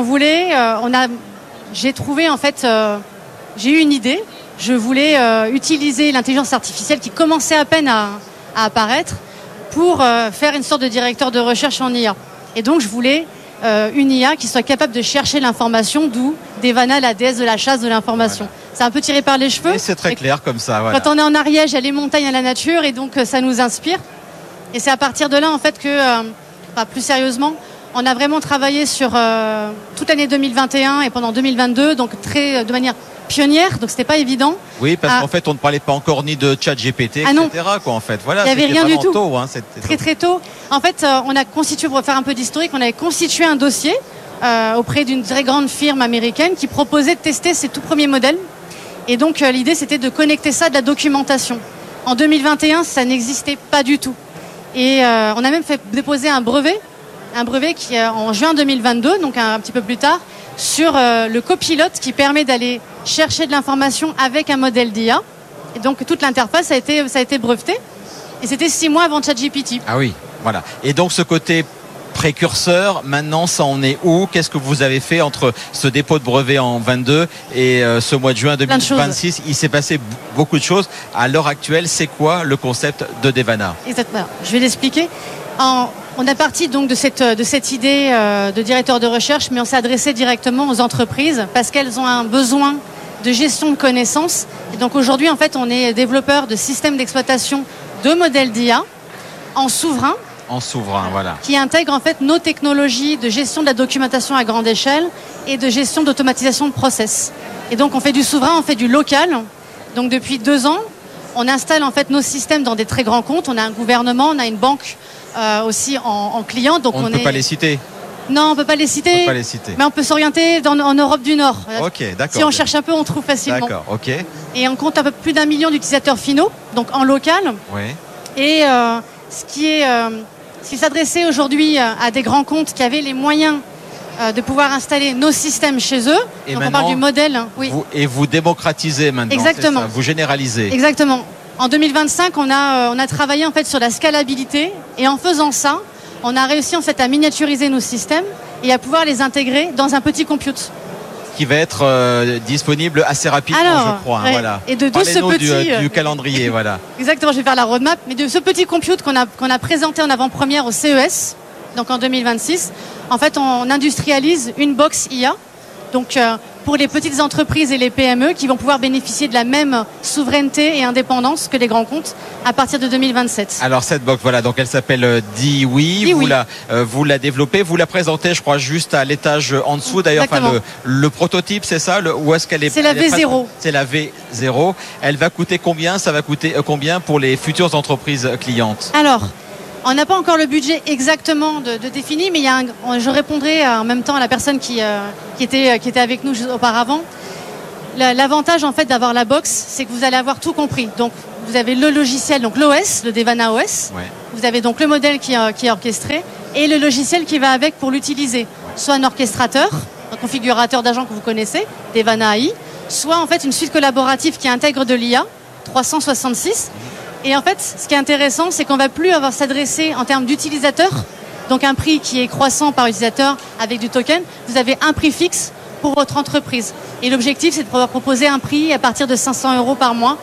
j'ai eu une idée. Je voulais utiliser l'intelligence artificielle qui commençait à peine à apparaître pour faire une sorte de directeur de recherche en IA. Et donc je voulais une IA qui soit capable de chercher l'information, d'où Devana, la déesse de la chasse de l'information. Voilà. C'est un peu tiré par les cheveux. Et c'est très clair comme ça. Voilà. Quand on est en Ariège, il y a les montagnes, il y a la nature et donc ça nous inspire. Et c'est à partir de là, en fait, que, plus sérieusement, on a vraiment travaillé sur toute l'année 2021 et pendant 2022, donc de manière pionnière, donc c'était pas évident. Oui, parce qu'en fait, on ne parlait pas encore ni de ChatGPT, etc. Quoi, en fait. Voilà, il n'y avait rien du tout. Tôt, très tôt. En fait, on a constitué, pour faire un peu d'historique, on avait constitué un dossier auprès d'une très grande firme américaine qui proposait de tester ses tout premiers modèles. Et donc, l'idée, c'était de connecter ça à de la documentation. En 2021, ça n'existait pas du tout. Et on a même fait déposer un brevet qui en juin 2022, donc un petit peu plus tard, sur le copilote qui permet d'aller chercher de l'information avec un modèle d'IA. Et donc toute l'interface ça a été breveté. Et c'était 6 mois avant ChatGPT. Ah oui, voilà. Et donc ce côté précurseur, maintenant ça en est où ? Qu'est-ce que vous avez fait entre ce dépôt de brevet en 22 et ce mois de juin 2026 ? Il s'est passé beaucoup de choses. À l'heure actuelle, c'est quoi le concept de Devana ? Exactement. Je vais l'expliquer. On est parti donc de cette idée de directeur de recherche, mais on s'est adressé directement aux entreprises parce qu'elles ont un besoin de gestion de connaissances. Et donc aujourd'hui, en fait, on est développeur de systèmes d'exploitation de modèles d'IA en souverain. Voilà. Qui intègre en fait nos technologies de gestion de la documentation à grande échelle et de gestion d'automatisation de process. Et donc on fait du souverain, on fait du local. Donc depuis 2 ans, on installe en fait nos systèmes dans des très grands comptes. On a un gouvernement, on a une banque aussi en client. Donc on ne peut pas les citer. Non, on ne peut pas les citer. Mais on peut s'orienter en Europe du Nord. Ok, d'accord. Si on cherche un peu, on trouve facilement. D'accord, ok. Et on compte un peu plus d'1 million d'utilisateurs finaux, donc en local. Oui. Et ce qui s'adressait aujourd'hui à des grands comptes qui avaient les moyens de pouvoir installer nos systèmes chez eux. Et donc on parle du modèle. Oui. Vous démocratisez maintenant. Exactement. C'est ça, vous généralisez. Exactement. En 2025, on a travaillé en fait sur la scalabilité et en faisant ça, on a réussi en fait à miniaturiser nos systèmes et à pouvoir les intégrer dans un petit compute. Qui va être disponible assez rapidement, je crois. Ouais. Voilà. Et de ce petit du calendrier, voilà. Exactement, je vais faire la roadmap, mais de ce petit compute qu'on a présenté en avant-première au CES, donc en 2026, en fait, on industrialise une box IA. Donc, pour les petites entreprises et les PME qui vont pouvoir bénéficier de la même souveraineté et indépendance que les grands comptes à partir de 2027. Alors cette box, voilà, donc elle s'appelle Diwi. Vous la développez, vous la présentez, je crois, juste à l'étage en dessous. D'ailleurs, le prototype, c'est ça, où est-ce qu'elle est? C'est la V0. C'est la V0. Elle va coûter combien? Ça va coûter combien pour les futures entreprises clientes? Alors, on n'a pas encore le budget exactement de défini, mais je répondrai en même temps à la personne qui était avec nous auparavant. L'avantage en fait d'avoir la box, c'est que vous allez avoir tout compris. Donc vous avez le logiciel, donc l'OS, le Devana OS. Ouais. Vous avez donc le modèle qui est orchestré et le logiciel qui va avec pour l'utiliser. Soit un orchestrateur, un configurateur d'agent que vous connaissez, Devana AI, soit en fait une suite collaborative qui intègre de l'IA 366. Et en fait, ce qui est intéressant, c'est qu'on ne va plus avoir s'adresser en termes d'utilisateurs, donc un prix qui est croissant par utilisateur avec du token. Vous avez un prix fixe pour votre entreprise. Et l'objectif, c'est de pouvoir proposer un prix à partir de 500 € par mois,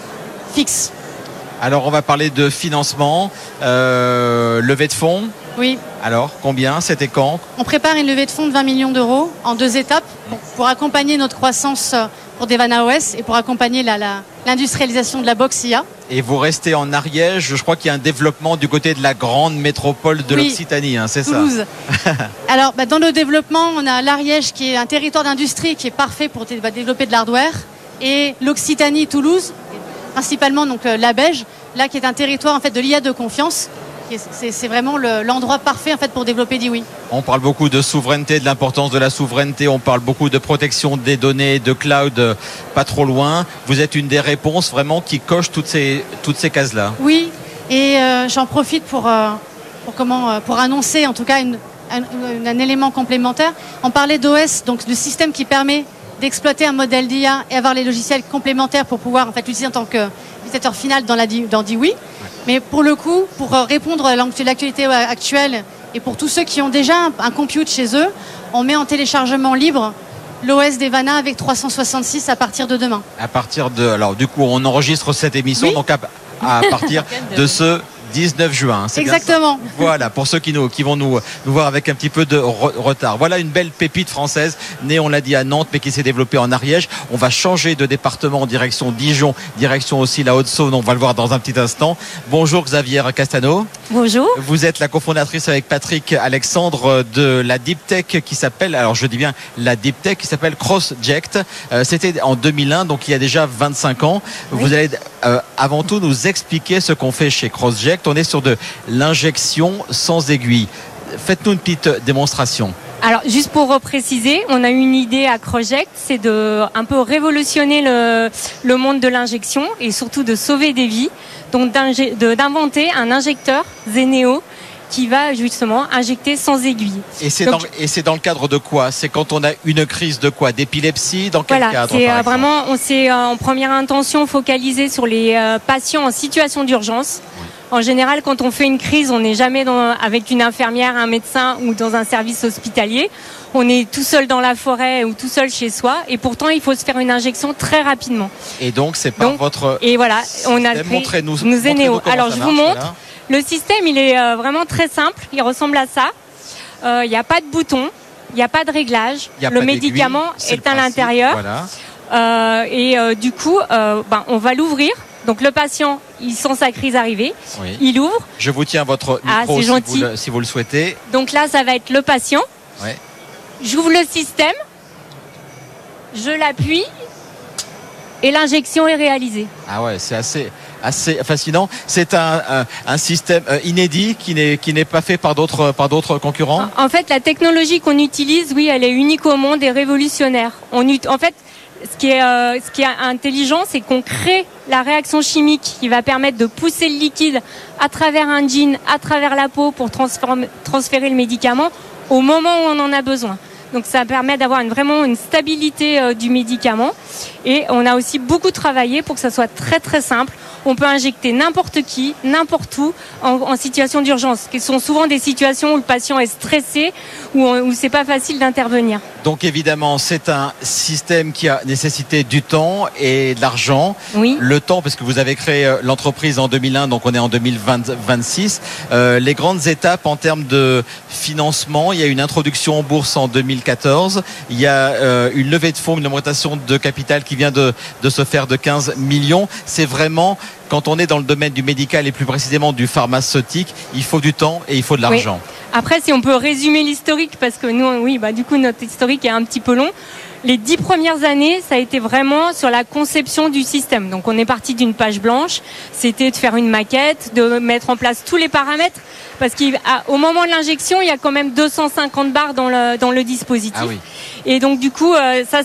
fixe. Alors, on va parler de financement, levée de fonds. Oui. Alors, combien? C'était quand? On prépare une levée de fonds de 20 millions d'euros en 2 étapes pour accompagner notre croissance pour Devana OS et pour accompagner l'industrialisation de la box IA. Et vous restez en Ariège, je crois qu'il y a un développement du côté de la grande métropole de l'Occitanie, hein, c'est Toulouse. ça? Alors, dans le développement, on a l'Ariège qui est un territoire d'industrie qui est parfait pour développer de l'hardware, et l'Occitanie, Toulouse, principalement donc la Beige, là qui est un territoire en fait de l'IA de confiance. C'est vraiment l'endroit parfait en fait pour développer Diwi. On parle beaucoup de souveraineté, de l'importance de la souveraineté. On parle beaucoup de protection des données, de cloud pas trop loin. Vous êtes une des réponses vraiment qui coche toutes ces cases-là. Oui, et j'en profite pour annoncer en tout cas un élément complémentaire. On parlait d'OS, donc le système qui permet d'exploiter un modèle d'IA et avoir les logiciels complémentaires pour pouvoir en fait l'utiliser en tant qu'utilisateur final dans Diwi. Mais pour le coup, pour répondre à l'actualité actuelle et pour tous ceux qui ont déjà un compute chez eux, on met en téléchargement libre l'OS Devana avec 366 à partir de demain. Alors du coup, on enregistre cette émission donc à partir de ce 19 juin. C'est exactement. Voilà, pour ceux qui vont nous voir avec un petit peu de retard. Voilà une belle pépite française, née, on l'a dit, à Nantes, mais qui s'est développée en Ariège. On va changer de département en direction Dijon, direction aussi la Haute-Saône. On va le voir dans un petit instant. Bonjour Xavier Castano. Bonjour. Vous êtes la cofondatrice avec Patrick Alexandre de la Deep Tech qui s'appelle, alors je dis bien la Deep Tech qui s'appelle CrossJect. C'était en 2001, donc il y a déjà 25 ans. Oui. Vous allez avant tout nous expliquer ce qu'on fait chez CrossJect. On est sur de l'injection sans aiguille. Faites-nous une petite démonstration. Alors, juste pour préciser, on a une idée à CrossJect, c'est de un peu révolutionner le monde de l'injection et surtout de sauver des vies. Donc, d'inventer un injecteur Zeneo qui va justement injecter sans aiguille. Et c'est dans le cadre de quoi? C'est quand on a une crise de quoi? D'épilepsie? Dans quel cadre? C'est vraiment, on s'est en première intention focalisé sur les patients en situation d'urgence. Oui. En général, quand on fait une crise, on n'est jamais avec une infirmière, un médecin ou dans un service hospitalier. On est tout seul dans la forêt ou tout seul chez soi. Et pourtant, il faut se faire une injection très rapidement. Et donc, c'est par votre... Et voilà, on a montrez-nous Zeneo. Alors, je vous montre. Voilà. Le système, il est vraiment très simple. Il ressemble à ça. Il n'y a pas de bouton. Il n'y a pas de réglage. Le médicament est à l'intérieur. Voilà. Du coup, on va l'ouvrir. Donc le patient, il sent sa crise arriver, oui. Il ouvre. Je vous tiens votre micro si vous le souhaitez. Donc là, ça va être le patient. Ouais. J'ouvre le système, je l'appuie et l'injection est réalisée. Ah ouais, c'est assez fascinant. C'est un système inédit qui n'est pas fait par d'autres concurrents. En fait, la technologie qu'on utilise, oui, elle est unique au monde et révolutionnaire. En fait, ce qui est intelligent, c'est qu'on crée la réaction chimique qui va permettre de pousser le liquide à travers un jean, à travers la peau pour transférer le médicament au moment où on en a besoin. Donc ça permet d'avoir vraiment une stabilité du médicament. Et on a aussi beaucoup travaillé pour que ça soit très très simple. On peut injecter n'importe qui, n'importe où, en situation d'urgence, qui sont souvent des situations où le patient est stressé, où c'est pas facile d'intervenir. Donc évidemment, c'est un système qui a nécessité du temps et de l'argent. Oui. Le temps, parce que vous avez créé l'entreprise en 2001, donc on est en 2026. Les grandes étapes en termes de financement, il y a une introduction en bourse en 2014. Il y a une levée de fonds, une augmentation de capital qui vient de se faire de 15 millions. C'est vraiment, quand on est dans le domaine du médical et plus précisément du pharmaceutique, il faut du temps et il faut de l'argent. Oui. Après, si on peut résumer l'historique, parce que nous, du coup, notre historique est un petit peu long. Les 10 premières années, ça a été vraiment sur la conception du système. Donc, on est parti d'une page blanche. C'était de faire une maquette, de mettre en place tous les paramètres. Parce qu'au moment de l'injection, il y a quand même 250 barres dans le dispositif. Ah oui. Et donc, du coup,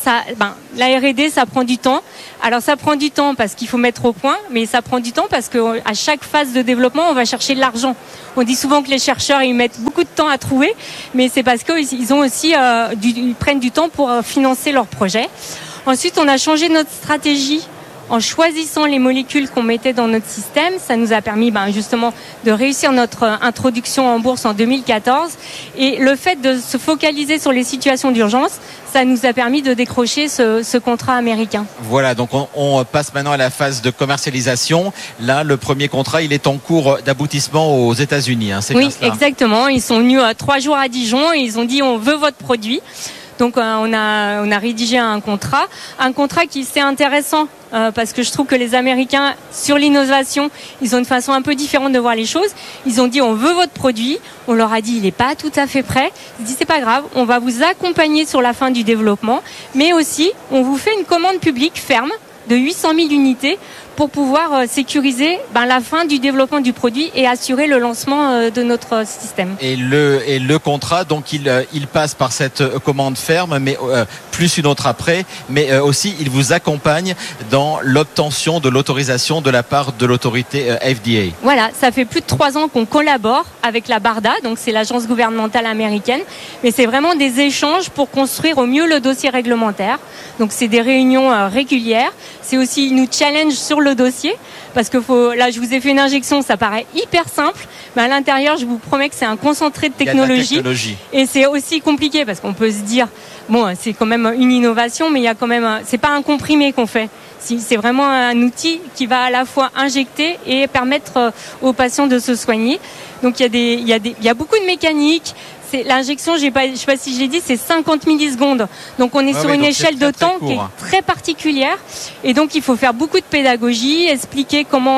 la R&D, ça prend du temps. Alors, ça prend du temps parce qu'il faut mettre au point, mais ça prend du temps parce qu'à chaque phase de développement, on va chercher de l'argent. On dit souvent que les chercheurs, ils mettent beaucoup de temps à trouver, mais c'est parce qu'ils ont aussi, ils prennent du temps pour financer leur projet. Ensuite, on a changé notre stratégie en choisissant les molécules qu'on mettait dans notre système. Ça nous a permis justement de réussir notre introduction en bourse en 2014. Et le fait de se focaliser sur les situations d'urgence, ça nous a permis de décrocher ce contrat américain. Voilà, donc on passe maintenant à la phase de commercialisation. Là, le premier contrat, il est en cours d'aboutissement aux États-Unis. C'est oui, bien cela. Exactement. Ils sont venus 3 jours à Dijon et ils ont dit on veut votre produit. Donc on a rédigé un contrat qui c'est intéressant parce que je trouve que les Américains sur l'innovation, ils ont une façon un peu différente de voir les choses. Ils ont dit on veut votre produit, on leur a dit il n'est pas tout à fait prêt. Ils disent c'est pas grave, on va vous accompagner sur la fin du développement, mais aussi on vous fait une commande publique ferme de 800 000 unités pour pouvoir sécuriser la fin du développement du produit et assurer le lancement de notre système. Et le contrat, donc il passe par cette commande ferme, mais plus une autre après, mais aussi il vous accompagne dans l'obtention de l'autorisation de la part de l'autorité FDA. Voilà, ça fait plus de 3 ans qu'on collabore avec la BARDA, donc c'est l'agence gouvernementale américaine, mais c'est vraiment des échanges pour construire au mieux le dossier réglementaire. Donc c'est des réunions régulières. C'est aussi, ils nous challenge sur le dossier parce que là, je vous ai fait une injection, ça paraît hyper simple, mais à l'intérieur, je vous promets que c'est un concentré de technologie. Et c'est aussi compliqué parce qu'on peut se dire, bon, c'est quand même une innovation, mais il y a quand même, c'est pas un comprimé qu'on fait. C'est vraiment un outil qui va à la fois injecter et permettre aux patients de se soigner. Donc il y a beaucoup de mécanique. L'injection, je sais pas si je l'ai dit, c'est 50 millisecondes. Donc on est sur une échelle de temps qui est très particulière. Et donc il faut faire beaucoup de pédagogie, expliquer comment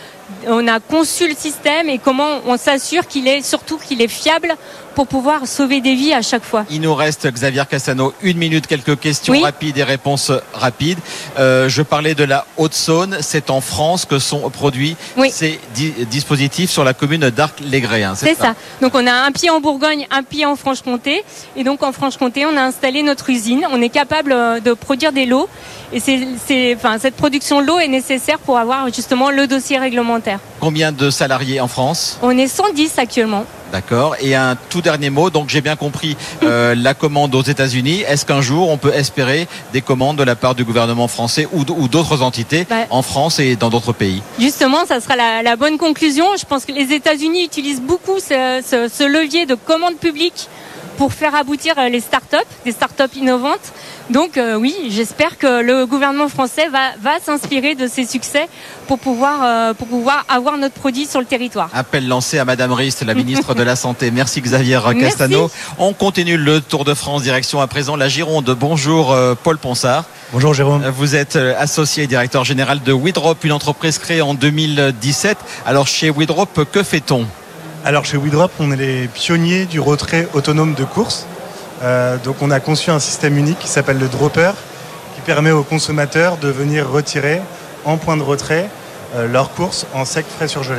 on a conçu le système et comment on s'assure qu'il est fiable pour pouvoir sauver des vies à chaque fois. Il nous reste, Xavier Cassano, 1 minute, quelques questions rapides et réponses rapides. Je parlais de la Haute-Saône, c'est en France que sont produits ces dispositifs sur la commune d'Arc-les-Gray. C'est ça. Donc on a un pied en Bourgogne, un pied en Franche-Comté. Et donc en Franche-Comté, on a installé notre usine. On est capable de produire des lots. Et cette production de lots est nécessaire pour avoir justement le dossier réglementaire. Combien de salariés en France ? On est 110 actuellement. D'accord. Et un tout dernier mot. Donc j'ai bien compris la commande aux États-Unis. Est-ce qu'un jour on peut espérer des commandes de la part du gouvernement français ou d'autres entités en France et dans d'autres pays ? Justement, ça sera la bonne conclusion. Je pense que les États-Unis utilisent beaucoup ce levier de commande publique pour faire aboutir des startups innovantes. Donc oui, j'espère que le gouvernement français va s'inspirer de ces succès pour pouvoir avoir notre produit sur le territoire. Appel lancé à Madame Rist, la ministre de la Santé. Merci Xavier Castano. Merci. On continue le Tour de France, direction à présent la Gironde. Bonjour Paul Ponsard. Bonjour Jérôme. Vous êtes associé et directeur général de Widrop, une entreprise créée en 2017. Alors chez Widrop, que fait-on ? Alors chez Widrop, on est les pionniers du retrait autonome de course. Donc on a conçu un système unique qui s'appelle le dropper, qui permet aux consommateurs de venir retirer en point de retrait leurs courses en sec, frais, surgelé.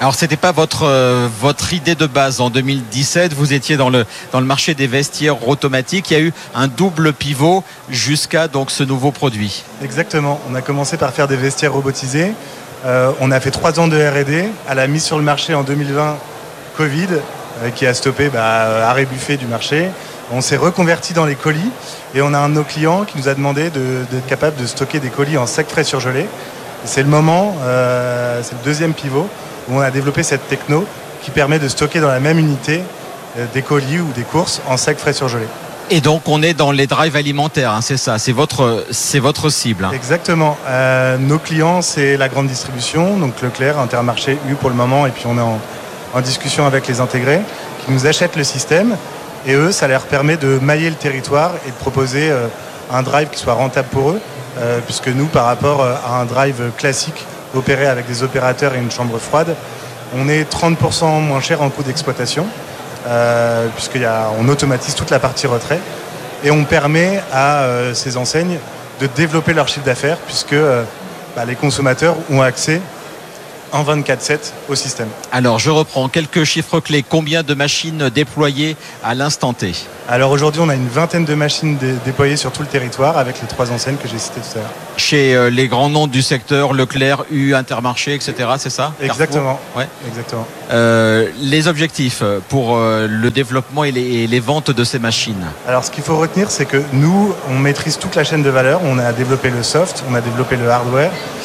Alors, c'était pas votre idée de base. En 2017, vous étiez dans le marché des vestiaires automatiques. Il y a eu un double pivot jusqu'à donc ce nouveau produit. Exactement. On a commencé par faire des vestiaires robotisés. On a fait 3 ans de R&D. À la mise sur le marché en 2020, Covid, qui a stoppé arrêt buffet du marché. On s'est reconverti dans les colis et on a un de nos clients qui nous a demandé d'être capable de stocker des colis en sac frais surgelés. C'est le moment, c'est le deuxième pivot où on a développé cette techno qui permet de stocker dans la même unité des colis ou des courses en sac frais surgelés. Et donc on est dans les drives alimentaires, c'est ça, c'est votre cible. Exactement. Nos clients, c'est la grande distribution, donc Leclerc, Intermarché, U pour le moment, et puis on est en discussion avec les intégrés qui nous achètent le système. Et eux, ça leur permet de mailler le territoire et de proposer un drive qui soit rentable pour eux, puisque nous, par rapport à un drive classique opéré avec des opérateurs et une chambre froide, on est 30% moins cher en coût d'exploitation, puisqu'on automatise toute la partie retrait. Et on permet à ces enseignes de développer leur chiffre d'affaires, puisque les consommateurs ont accès en 24/7 au système. Alors, je reprends quelques chiffres clés. Combien de machines déployées à l'instant T ? Alors aujourd'hui, on a une vingtaine de machines déployées sur tout le territoire avec les 3 enseignes que j'ai citées tout à l'heure. Chez les grands noms du secteur, Leclerc, U, Intermarché, etc., c'est ça ? Exactement. Ouais. Exactement. Les objectifs pour le développement et les ventes de ces machines ? Alors, ce qu'il faut retenir, c'est que nous, on maîtrise toute la chaîne de valeur. On a développé le soft, on a développé le hardware.